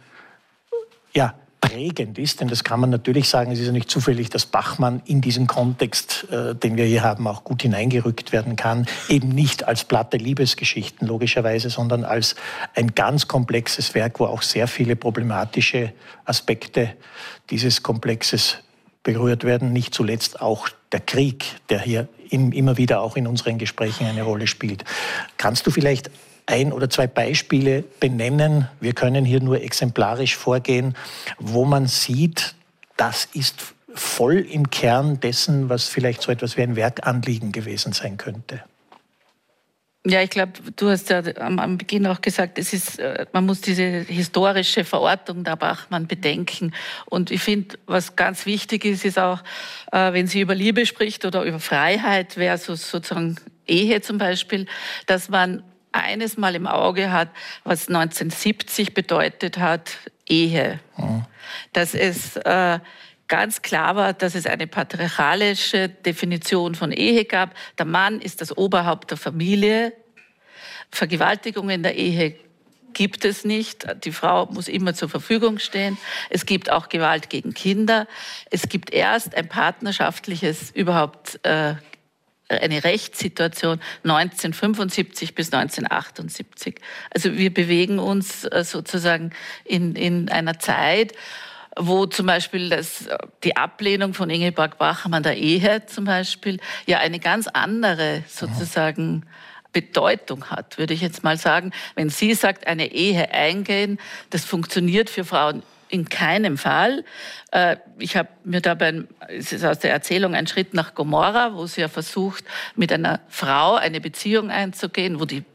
ja, prägend ist. Denn das kann man natürlich sagen, es ist ja nicht zufällig, dass Bachmann in diesen Kontext, äh, den wir hier haben, auch gut hineingerückt werden kann. Eben nicht als platte Liebesgeschichten logischerweise, sondern als ein ganz komplexes Werk, wo auch sehr viele problematische Aspekte dieses Komplexes berührt werden, nicht zuletzt auch der Krieg, der hier in, immer wieder auch in unseren Gesprächen eine Rolle spielt. Kannst du vielleicht ein oder zwei Beispiele benennen? Wir können hier nur exemplarisch vorgehen, wo man sieht, das ist voll im Kern dessen, was vielleicht so etwas wie ein Werkanliegen gewesen sein könnte. Ja, ich glaube, du hast ja am, am Beginn auch gesagt, es ist, man muss diese historische Verortung der Bachmann bedenken. Und ich finde, was ganz wichtig ist, ist auch, äh, wenn sie über Liebe spricht oder über Freiheit versus sozusagen Ehe zum Beispiel, dass man eines mal im Auge hat, was neunzehnhundertsiebzig bedeutet hat, Ehe. Mhm. Dass es äh, ganz klar war, dass es eine patriarchalische Definition von Ehe gab. Der Mann ist das Oberhaupt der Familie. Vergewaltigung in der Ehe gibt es nicht. Die Frau muss immer zur Verfügung stehen. Es gibt auch Gewalt gegen Kinder. Es gibt erst ein partnerschaftliches, überhaupt äh, eine Rechtssituation neunzehnhundertfünfundsiebzig bis neunzehnhundertachtundsiebzig. Also wir bewegen uns äh, sozusagen in, in einer Zeit, wo zum Beispiel das, die Ablehnung von Ingeborg Bachmann der Ehe zum Beispiel ja eine ganz andere sozusagen Bedeutung hat, würde ich jetzt mal sagen. Wenn sie sagt, eine Ehe eingehen, das funktioniert für Frauen in keinem Fall. Ich habe mir dabei, es ist aus der Erzählung ein Schritt nach Gomorra, wo sie ja versucht, mit einer Frau eine Beziehung einzugehen, wo die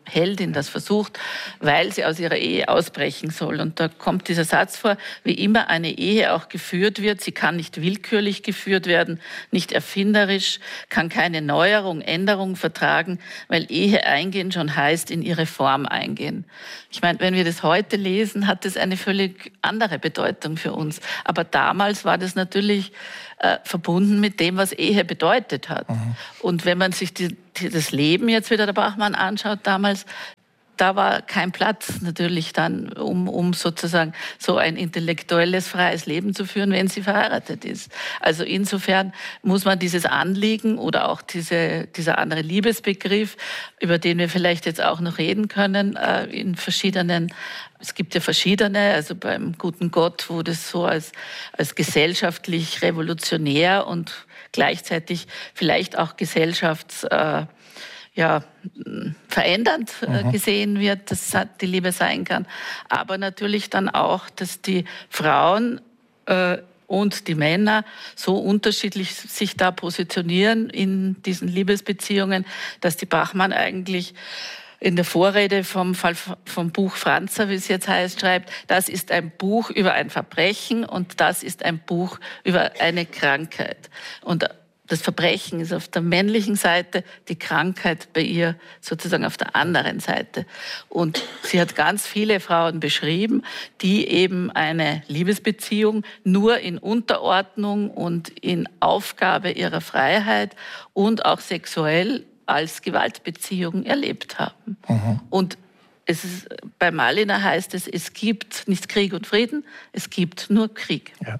Heldin das versucht, weil sie aus ihrer Ehe ausbrechen soll. Und da kommt dieser Satz vor, wie immer eine Ehe auch geführt wird, sie kann nicht willkürlich geführt werden, nicht erfinderisch, kann keine Neuerung, Änderung vertragen, weil Ehe eingehen schon heißt, in ihre Form eingehen. Ich meine, wenn wir das heute lesen, hat das eine völlig andere Bedeutung für uns. Aber damals war das natürlich äh, verbunden mit dem, was Ehe bedeutet hat. Mhm. Und wenn man sich die, die, das Leben jetzt wieder der Bachmann anschaut damals, da war kein Platz natürlich dann, um, um sozusagen so ein intellektuelles, freies Leben zu führen, wenn sie verheiratet ist. Also insofern muss man dieses Anliegen oder auch diese, dieser andere Liebesbegriff, über den wir vielleicht jetzt auch noch reden können, äh, in verschiedenen, es gibt ja verschiedene, also beim guten Gott wurde es so als, als gesellschaftlich revolutionär und gleichzeitig vielleicht auch gesellschafts... Äh, ja, verändernd mhm. gesehen wird, dass die Liebe sein kann. Aber natürlich dann auch, dass die Frauen äh, und die Männer so unterschiedlich sich da positionieren in diesen Liebesbeziehungen, dass die Bachmann eigentlich in der Vorrede vom, Fall, vom Buch Franzer, wie es jetzt heißt, schreibt, das ist ein Buch über ein Verbrechen und das ist ein Buch über eine Krankheit. Und das Verbrechen ist auf der männlichen Seite, die Krankheit bei ihr sozusagen auf der anderen Seite. Und sie hat ganz viele Frauen beschrieben, die eben eine Liebesbeziehung nur in Unterordnung und in Aufgabe ihrer Freiheit und auch sexuell als Gewaltbeziehung erlebt haben. Mhm. Und es ist, bei Malina heißt es, es gibt nicht Krieg und Frieden, es gibt nur Krieg. Ja.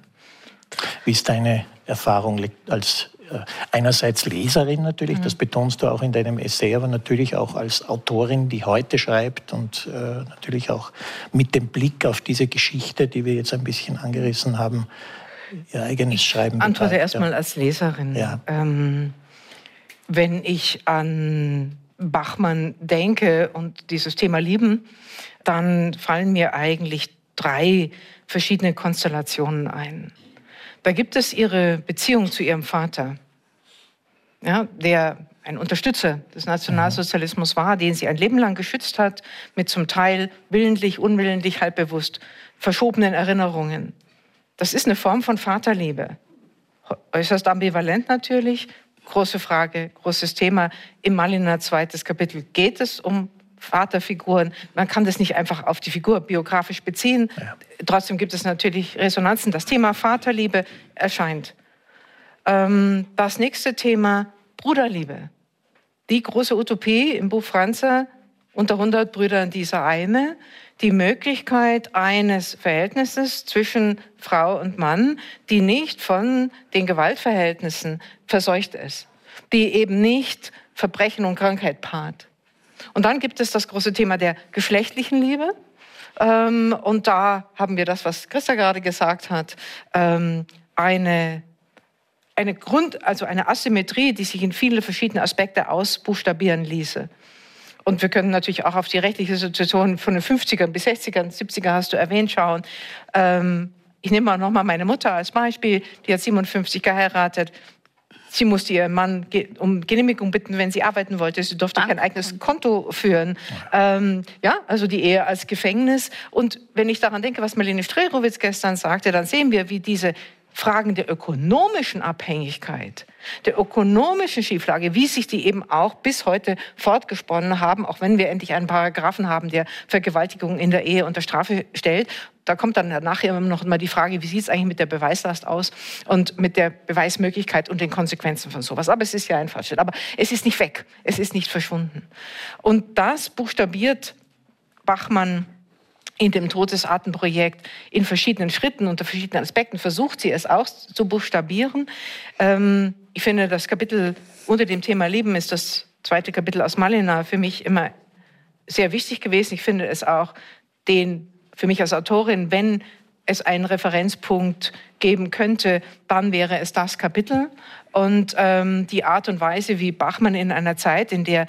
Wie ist deine Erfahrung als einerseits Leserin natürlich, mhm. das betonst du auch in deinem Essay, aber natürlich auch als Autorin, die heute schreibt und äh, natürlich auch mit dem Blick auf diese Geschichte, die wir jetzt ein bisschen angerissen haben, ihr eigenes Schreiben. Ich antworte erstmal ja. als Leserin. Ja. Ähm, wenn ich an Bachmann denke und dieses Thema Lieben, dann fallen mir eigentlich drei verschiedene Konstellationen ein. Da gibt es ihre Beziehung zu ihrem Vater, ja, der ein Unterstützer des Nationalsozialismus war, den sie ein Leben lang geschützt hat, mit zum Teil willentlich, unwillentlich, halbbewusst verschobenen Erinnerungen. Das ist eine Form von Vaterliebe. Äußerst ambivalent natürlich, große Frage, großes Thema. Im Malina zweites Kapitel geht es um Vaterfiguren. Man kann das nicht einfach auf die Figur biografisch beziehen. Ja. Trotzdem gibt es natürlich Resonanzen. Das Thema Vaterliebe erscheint. Ähm, das nächste Thema, Bruderliebe. Die große Utopie im Buch Franzer, unter hundert Brüdern dieser eine, die Möglichkeit eines Verhältnisses zwischen Frau und Mann, die nicht von den Gewaltverhältnissen verseucht ist, die eben nicht Verbrechen und Krankheit paart. Und dann gibt es das große Thema der geschlechtlichen Liebe. Ähm, und da haben wir das, was Christa gerade gesagt hat, ähm, eine, eine Grund, also eine Asymmetrie, die sich in viele verschiedene Aspekte ausbuchstabieren ließe. Und wir können natürlich auch auf die rechtliche Situation von den fünfzigern bis sechzigern, siebziger hast du erwähnt, schauen. Ähm, ich nehme auch noch mal meine Mutter als Beispiel, die hat siebenundfünfzig geheiratet. Sie musste ihren Mann um Genehmigung bitten, wenn sie arbeiten wollte. Sie durfte Danke. kein eigenes Konto führen. Ja. Ähm, ja, also die Ehe als Gefängnis. Und wenn ich daran denke, was Marlene Strelowitz gestern sagte, dann sehen wir, wie diese Fragen der ökonomischen Abhängigkeit, der ökonomischen Schieflage, wie sich die eben auch bis heute fortgesponnen haben, auch wenn wir endlich einen Paragraphen haben, der Vergewaltigung in der Ehe unter Strafe stellt. Da kommt dann nachher immer noch mal die Frage, wie sieht es eigentlich mit der Beweislast aus und mit der Beweismöglichkeit und den Konsequenzen von sowas. Aber es ist ja ein Fortschritt. Aber es ist nicht weg, es ist nicht verschwunden. Und das buchstabiert Bachmann in dem Todesartenprojekt in verschiedenen Schritten, unter verschiedenen Aspekten versucht sie es auch zu buchstabieren. Ähm, ich finde, das Kapitel unter dem Thema Leben ist das zweite Kapitel aus Malina für mich immer sehr wichtig gewesen. Ich finde es auch den, für mich als Autorin, wenn es einen Referenzpunkt geben könnte, dann wäre es das Kapitel. Und ähm, die Art und Weise, wie Bachmann in einer Zeit, in der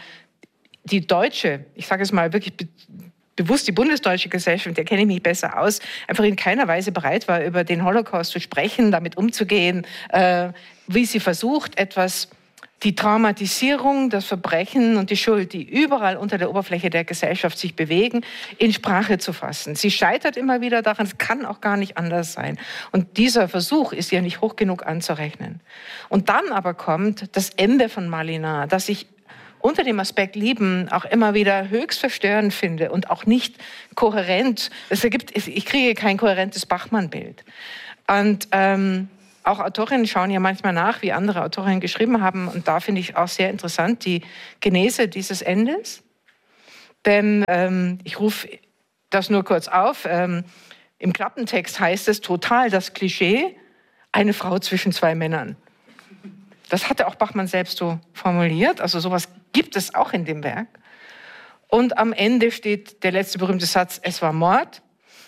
die deutsche, ich sage es mal wirklich be- bewusst die bundesdeutsche Gesellschaft, der kenne ich mich besser aus, einfach in keiner Weise bereit war, über den Holocaust zu sprechen, damit umzugehen, äh, wie sie versucht, etwas die Traumatisierung, das Verbrechen und die Schuld, die überall unter der Oberfläche der Gesellschaft sich bewegen, in Sprache zu fassen. Sie scheitert immer wieder daran, es kann auch gar nicht anders sein. Und dieser Versuch ist ja nicht hoch genug anzurechnen. Und dann aber kommt das Ende von Malina, das ich unter dem Aspekt Lieben auch immer wieder höchst verstörend finde und auch nicht kohärent. Es ergibt, ich kriege kein kohärentes Bachmann-Bild. Und ähm, auch Autorinnen schauen ja manchmal nach, wie andere Autorinnen geschrieben haben. Und da finde ich auch sehr interessant die Genese dieses Endes. Denn ähm, ich rufe das nur kurz auf. Ähm, im Klappentext heißt es total das Klischee, eine Frau zwischen zwei Männern. Das hatte auch Bachmann selbst so formuliert. Also sowas gibt es auch in dem Werk. Und am Ende steht der letzte berühmte Satz, es war Mord.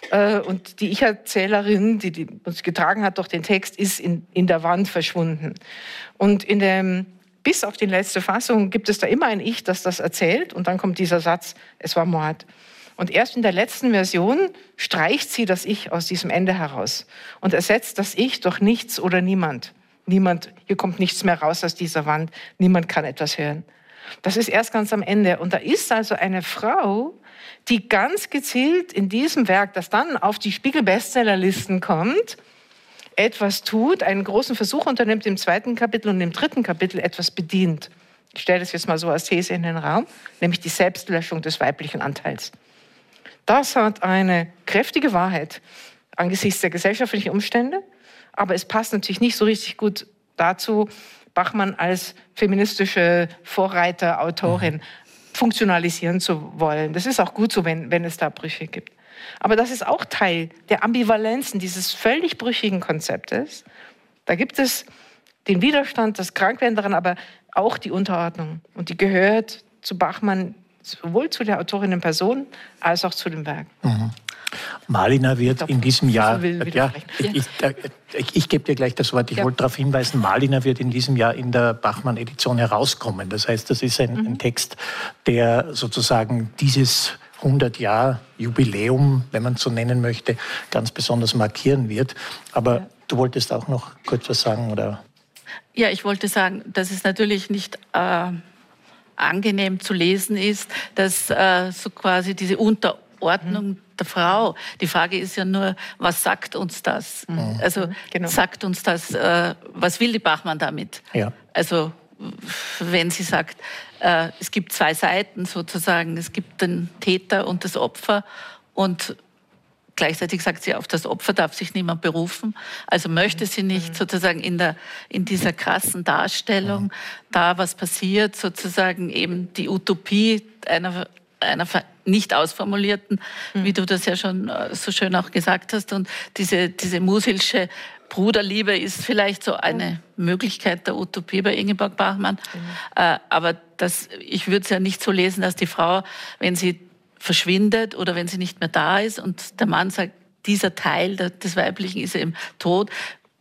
Und die Ich-Erzählerin, die, die uns getragen hat durch den Text, ist in, in der Wand verschwunden. Und in dem, bis auf die letzte Fassung gibt es da immer ein Ich, das das erzählt. Und dann kommt dieser Satz, es war Mord. Und erst in der letzten Version streicht sie das Ich aus diesem Ende heraus und ersetzt das Ich durch nichts oder niemand. Niemand, hier kommt nichts mehr raus aus dieser Wand. Niemand kann etwas hören. Das ist erst ganz am Ende. Und da ist also eine Frau, die ganz gezielt in diesem Werk, das dann auf die Spiegel-Bestsellerlisten kommt, etwas tut, einen großen Versuch unternimmt im zweiten Kapitel und im dritten Kapitel etwas bedient. Ich stelle das jetzt mal so als These in den Raum, nämlich die Selbstlöschung des weiblichen Anteils. Das hat eine kräftige Wahrheit angesichts der gesellschaftlichen Umstände, aber es passt natürlich nicht so richtig gut dazu, Bachmann als feministische Vorreiter, Autorin funktionalisieren zu wollen. Das ist auch gut so, wenn, wenn es da Brüche gibt. Aber das ist auch Teil der Ambivalenzen dieses völlig brüchigen Konzeptes. Da gibt es den Widerstand, das Krankwerden daran, aber auch die Unterordnung. Und die gehört zu Bachmann sowohl zu der Autorin in Person als auch zu dem Werk. Mhm. Malina wird in diesem Jahr, ja, ich, ich, ich, ich gebe dir gleich das Wort, ich ja. wollte darauf hinweisen, Malina wird in diesem Jahr in der Bachmann-Edition herauskommen. Das heißt, das ist ein, mhm. ein Text, der sozusagen dieses hundert-Jahr-Jubiläum, wenn man es so nennen möchte, ganz besonders markieren wird. Aber ja. du wolltest auch noch kurz was sagen, oder? Ja, ich wollte sagen, dass es natürlich nicht äh, angenehm zu lesen ist, dass äh, so quasi diese Unterordnung mhm. der Frau. Die Frage ist ja nur, was sagt uns das? Mhm. Also genau. sagt uns das, äh, was will die Bachmann damit? Ja. Also wenn sie sagt, äh, es gibt zwei Seiten sozusagen, es gibt den Täter und das Opfer und gleichzeitig sagt sie, auf das Opfer darf sich niemand berufen. Also möchte sie nicht sozusagen in, der, in dieser krassen Darstellung da, was passiert, sozusagen eben die Utopie einer einer nicht ausformulierten, mhm. wie du das ja schon so schön auch gesagt hast. Und diese, diese Musilsche Bruderliebe ist vielleicht so eine Möglichkeit der Utopie bei Ingeborg Bachmann. Mhm. Äh, aber das, ich würde es ja nicht so lesen, dass die Frau, wenn sie verschwindet oder wenn sie nicht mehr da ist und der Mann sagt, dieser Teil des Weiblichen ist eben tot,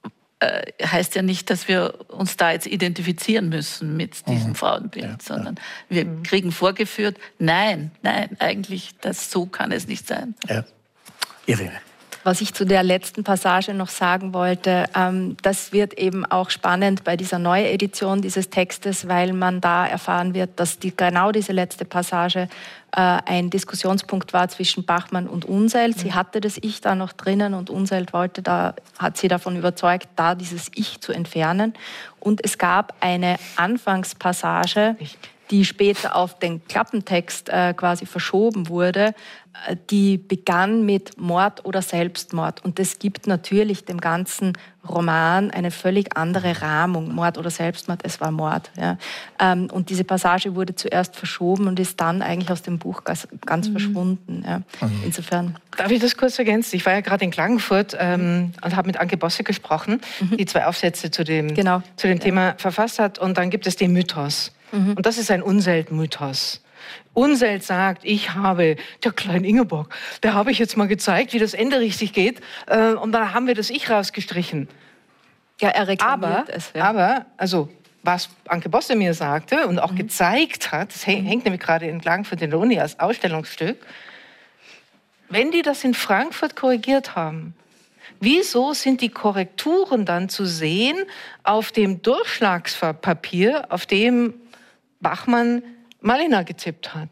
Äh, heißt ja nicht, dass wir uns da jetzt identifizieren müssen mit diesem mhm. Frauenbild, ja, sondern ja. wir mhm. kriegen vorgeführt, nein, nein, eigentlich, das, so kann es nicht sein. Ja. Irene. Was ich zu der letzten Passage noch sagen wollte, ähm, das wird eben auch spannend bei dieser Neuedition dieses Textes, weil man da erfahren wird, dass die, genau diese letzte Passage äh, ein Diskussionspunkt war zwischen Bachmann und Unseld. Sie hatte das Ich da noch drinnen und Unseld wollte da, hat sie davon überzeugt, da dieses Ich zu entfernen. Und es gab eine Anfangspassage, die später auf den Klappentext äh, quasi verschoben wurde, äh, die begann mit Mord oder Selbstmord. Und das gibt natürlich dem ganzen Roman eine völlig andere Rahmung. Mord oder Selbstmord, es war Mord. Ja. Ähm, und diese Passage wurde zuerst verschoben und ist dann eigentlich aus dem Buch ganz, ganz mhm. verschwunden. Ja. Mhm. Insofern. Darf ich das kurz ergänzen? Ich war ja gerade in Klagenfurt ähm, und habe mit Anke Bosse gesprochen, mhm. die zwei Aufsätze zu dem, genau. zu dem Thema ja. verfasst hat. Und dann gibt es den Mythos. Mhm. Und das ist ein Unseld-Mythos. Unseld sagt, ich habe, der kleine Ingeborg, der habe ich jetzt mal gezeigt, wie das Ende richtig geht. Äh, und dann haben wir das Ich rausgestrichen. Ja, er reklamiert aber, es. Ja. Aber, also, was Anke Bosse mir sagte und auch mhm. gezeigt hat, das hängt mhm. nämlich gerade in Klagenfurt in der Uni als Ausstellungsstück, wenn die das in Frankfurt korrigiert haben, Wieso sind die Korrekturen dann zu sehen auf dem Durchschlagspapier, auf dem Bachmann Malina gezippt hat?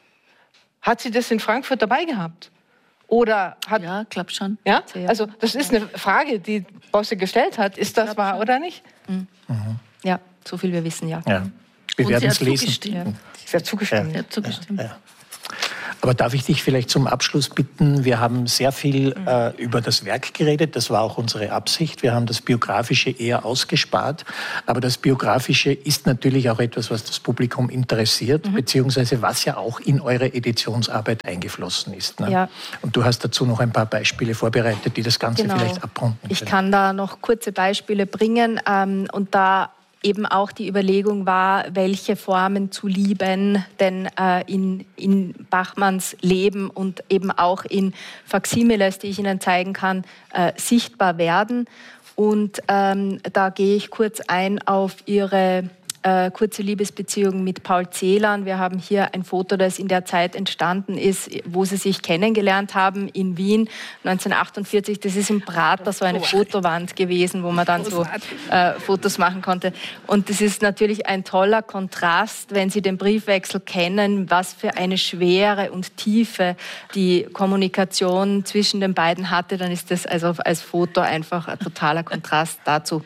Hat sie das in Frankfurt dabei gehabt? Oder hat, ja, glaub schon. Ja? Also das ist eine Frage, die Bosse gestellt hat. Ist das wahr oder nicht? Mhm. Mhm. Ja, so viel wir wissen, ja. ja. Wir werden es lesen. Ja. Sie hat zugestimmt. Ja. Sie hat zugestimmt. Ja. Ja. Aber darf ich dich vielleicht zum Abschluss bitten, wir haben sehr viel mhm. äh, über das Werk geredet, das war auch unsere Absicht. Wir haben das Biografische eher ausgespart, aber das Biografische ist natürlich auch etwas, was das Publikum interessiert, mhm. beziehungsweise was ja auch in eure Editionsarbeit eingeflossen ist. Ne? Ja. Und du hast dazu noch ein paar Beispiele vorbereitet, die das Ganze genau. vielleicht abrunden können. Ich kann da noch kurze Beispiele bringen ähm, und da eben auch die Überlegung war, welche Formen zu lieben denn äh, in, in Bachmanns Leben und eben auch in Faksimiles, die ich Ihnen zeigen kann, äh, sichtbar werden. Und ähm, da gehe ich kurz ein auf Ihre äh, kurze Liebesbeziehung mit Paul Celan. Wir haben hier ein Foto, das in der Zeit entstanden ist, wo sie sich kennengelernt haben in Wien neunzehnhundertachtundvierzig. Das ist im Prater so eine Fotowand gewesen, wo man dann so äh, Fotos machen konnte. Und das ist natürlich ein toller Kontrast, wenn Sie den Briefwechsel kennen, was für eine Schwere und Tiefe die Kommunikation zwischen den beiden hatte. Dann ist das also als Foto einfach ein totaler Kontrast dazu.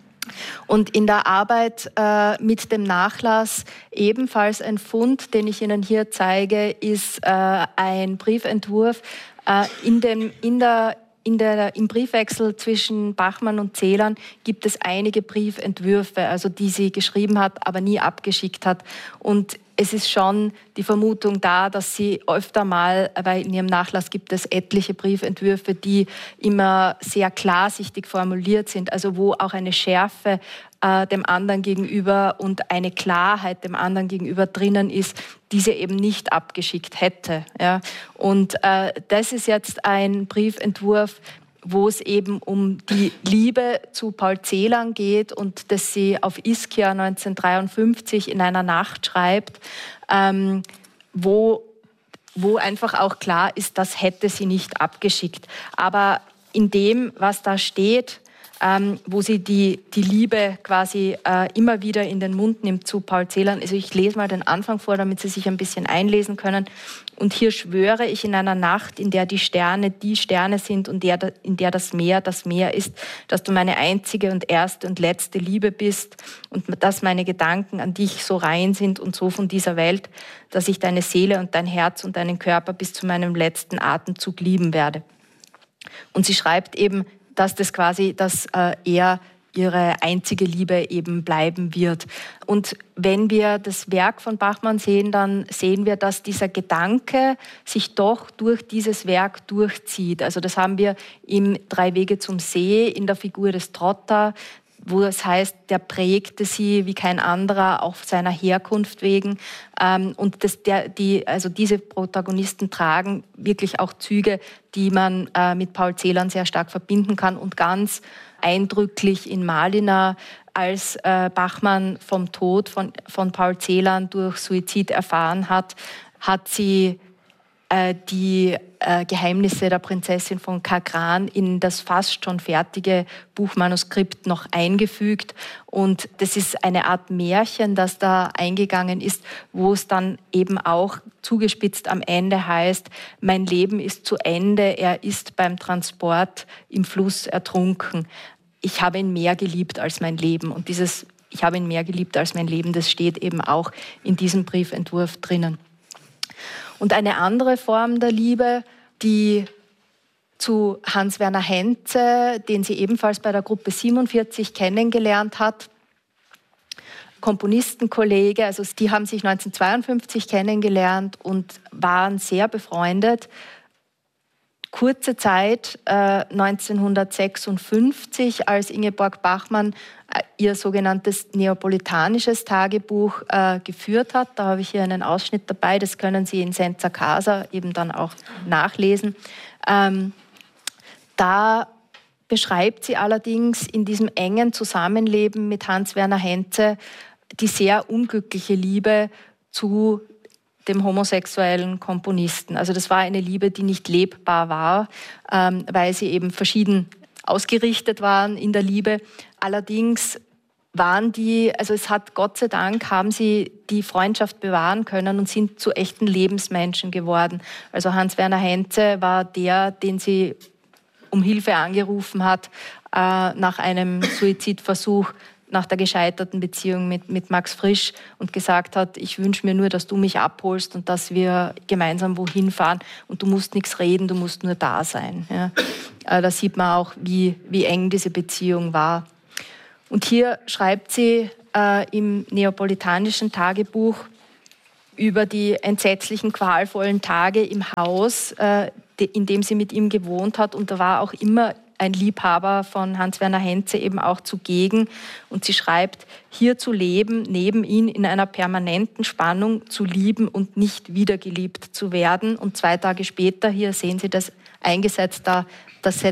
Und in der Arbeit äh, mit dem Nachlass ebenfalls ein Fund, den ich Ihnen hier zeige, ist äh, ein Briefentwurf. Äh, in dem, in der, in der, Im Briefwechsel zwischen Bachmann und Celan gibt es einige Briefentwürfe, also die sie geschrieben hat, aber nie abgeschickt hat. Und es ist schon die Vermutung da, dass sie öfter mal, weil in ihrem Nachlass gibt es etliche Briefentwürfe, die immer sehr klarsichtig formuliert sind, also wo auch eine Schärfe äh, dem anderen gegenüber und eine Klarheit dem anderen gegenüber drinnen ist, die sie eben nicht abgeschickt hätte. Ja. Und äh, das ist jetzt ein Briefentwurf, wo es eben um die Liebe zu Paul Celan geht und dass sie auf Ischia neunzehnhundertdreiundfünfzig in einer Nacht schreibt, ähm, wo, wo einfach auch klar ist, das hätte sie nicht abgeschickt. Aber in dem, was da steht, ähm, wo sie die, die Liebe quasi äh, immer wieder in den Mund nimmt zu Paul Celan. Also ich lese mal den Anfang vor, damit Sie sich ein bisschen einlesen können. Und hier schwöre ich in einer Nacht, in der die Sterne die Sterne sind und der, in der das Meer das Meer ist, dass du meine einzige und erste und letzte Liebe bist und dass meine Gedanken an dich so rein sind und so von dieser Welt, dass ich deine Seele und dein Herz und deinen Körper bis zu meinem letzten Atemzug lieben werde. Und sie schreibt eben, dass das quasi, dass äh, er ihre einzige Liebe eben bleiben wird. Und wenn wir das Werk von Bachmann sehen, dann sehen wir, dass dieser Gedanke sich doch durch dieses Werk durchzieht. Also das haben wir im Drei Wege zum See, in der Figur des Trotter, wo es heißt, der prägte sie wie kein anderer, auch seiner Herkunft wegen. Und das, der, die, also diese Protagonisten tragen wirklich auch Züge, die man mit Paul Celan sehr stark verbinden kann. Und ganz eindrücklich in Malina, als Bachmann vom Tod von, von Paul Celan durch Suizid erfahren hat, hat sie die äh, Geheimnisse der Prinzessin von Kagran in das fast schon fertige Buchmanuskript noch eingefügt. Und das ist eine Art Märchen, das da eingegangen ist, wo es dann eben auch zugespitzt am Ende heißt, mein Leben ist zu Ende, er ist beim Transport im Fluss ertrunken. Ich habe ihn mehr geliebt als mein Leben. Und dieses Ich habe ihn mehr geliebt als mein Leben, das steht eben auch in diesem Briefentwurf drinnen. Und eine andere Form der Liebe, die zu Hans-Werner Henze, den sie ebenfalls bei der Gruppe siebenundvierzig kennengelernt hat, Komponistenkollege, also die haben sich neunzehnhundertzweiundfünfzig kennengelernt und waren sehr befreundet. Kurze Zeit, äh, neunzehnhundertsechsundfünfzig, als Ingeborg Bachmann äh, ihr sogenanntes neapolitanisches Tagebuch äh, geführt hat. Da habe ich hier einen Ausschnitt dabei, das können Sie in Senza Casa eben dann auch nachlesen. Ähm, da beschreibt sie allerdings in diesem engen Zusammenleben mit Hans-Werner Henze die sehr unglückliche Liebe zu dem homosexuellen Komponisten. Also das war eine Liebe, die nicht lebbar war, ähm, weil sie eben verschieden ausgerichtet waren in der Liebe. Allerdings waren die, also es hat Gott sei Dank, haben sie die Freundschaft bewahren können und sind zu echten Lebensmenschen geworden. Also Hans-Werner Henze war der, den sie um Hilfe angerufen hat äh, nach einem Suizidversuch, nach der gescheiterten Beziehung mit, mit Max Frisch und gesagt hat, ich wünsche mir nur, dass du mich abholst und dass wir gemeinsam wohin fahren und du musst nichts reden, du musst nur da sein. Ja. Äh, da sieht man auch, wie, wie eng diese Beziehung war. Und hier schreibt sie äh, im neapolitanischen Tagebuch über die entsetzlichen, qualvollen Tage im Haus, äh, de, in dem sie mit ihm gewohnt hat. Und da war auch immer ein Liebhaber von Hans-Werner Henze eben auch zugegen. Und sie schreibt, hier zu leben, neben ihm in einer permanenten Spannung zu lieben und nicht wiedergeliebt zu werden. Und zwei Tage später, hier sehen Sie das eingesetzt, da, das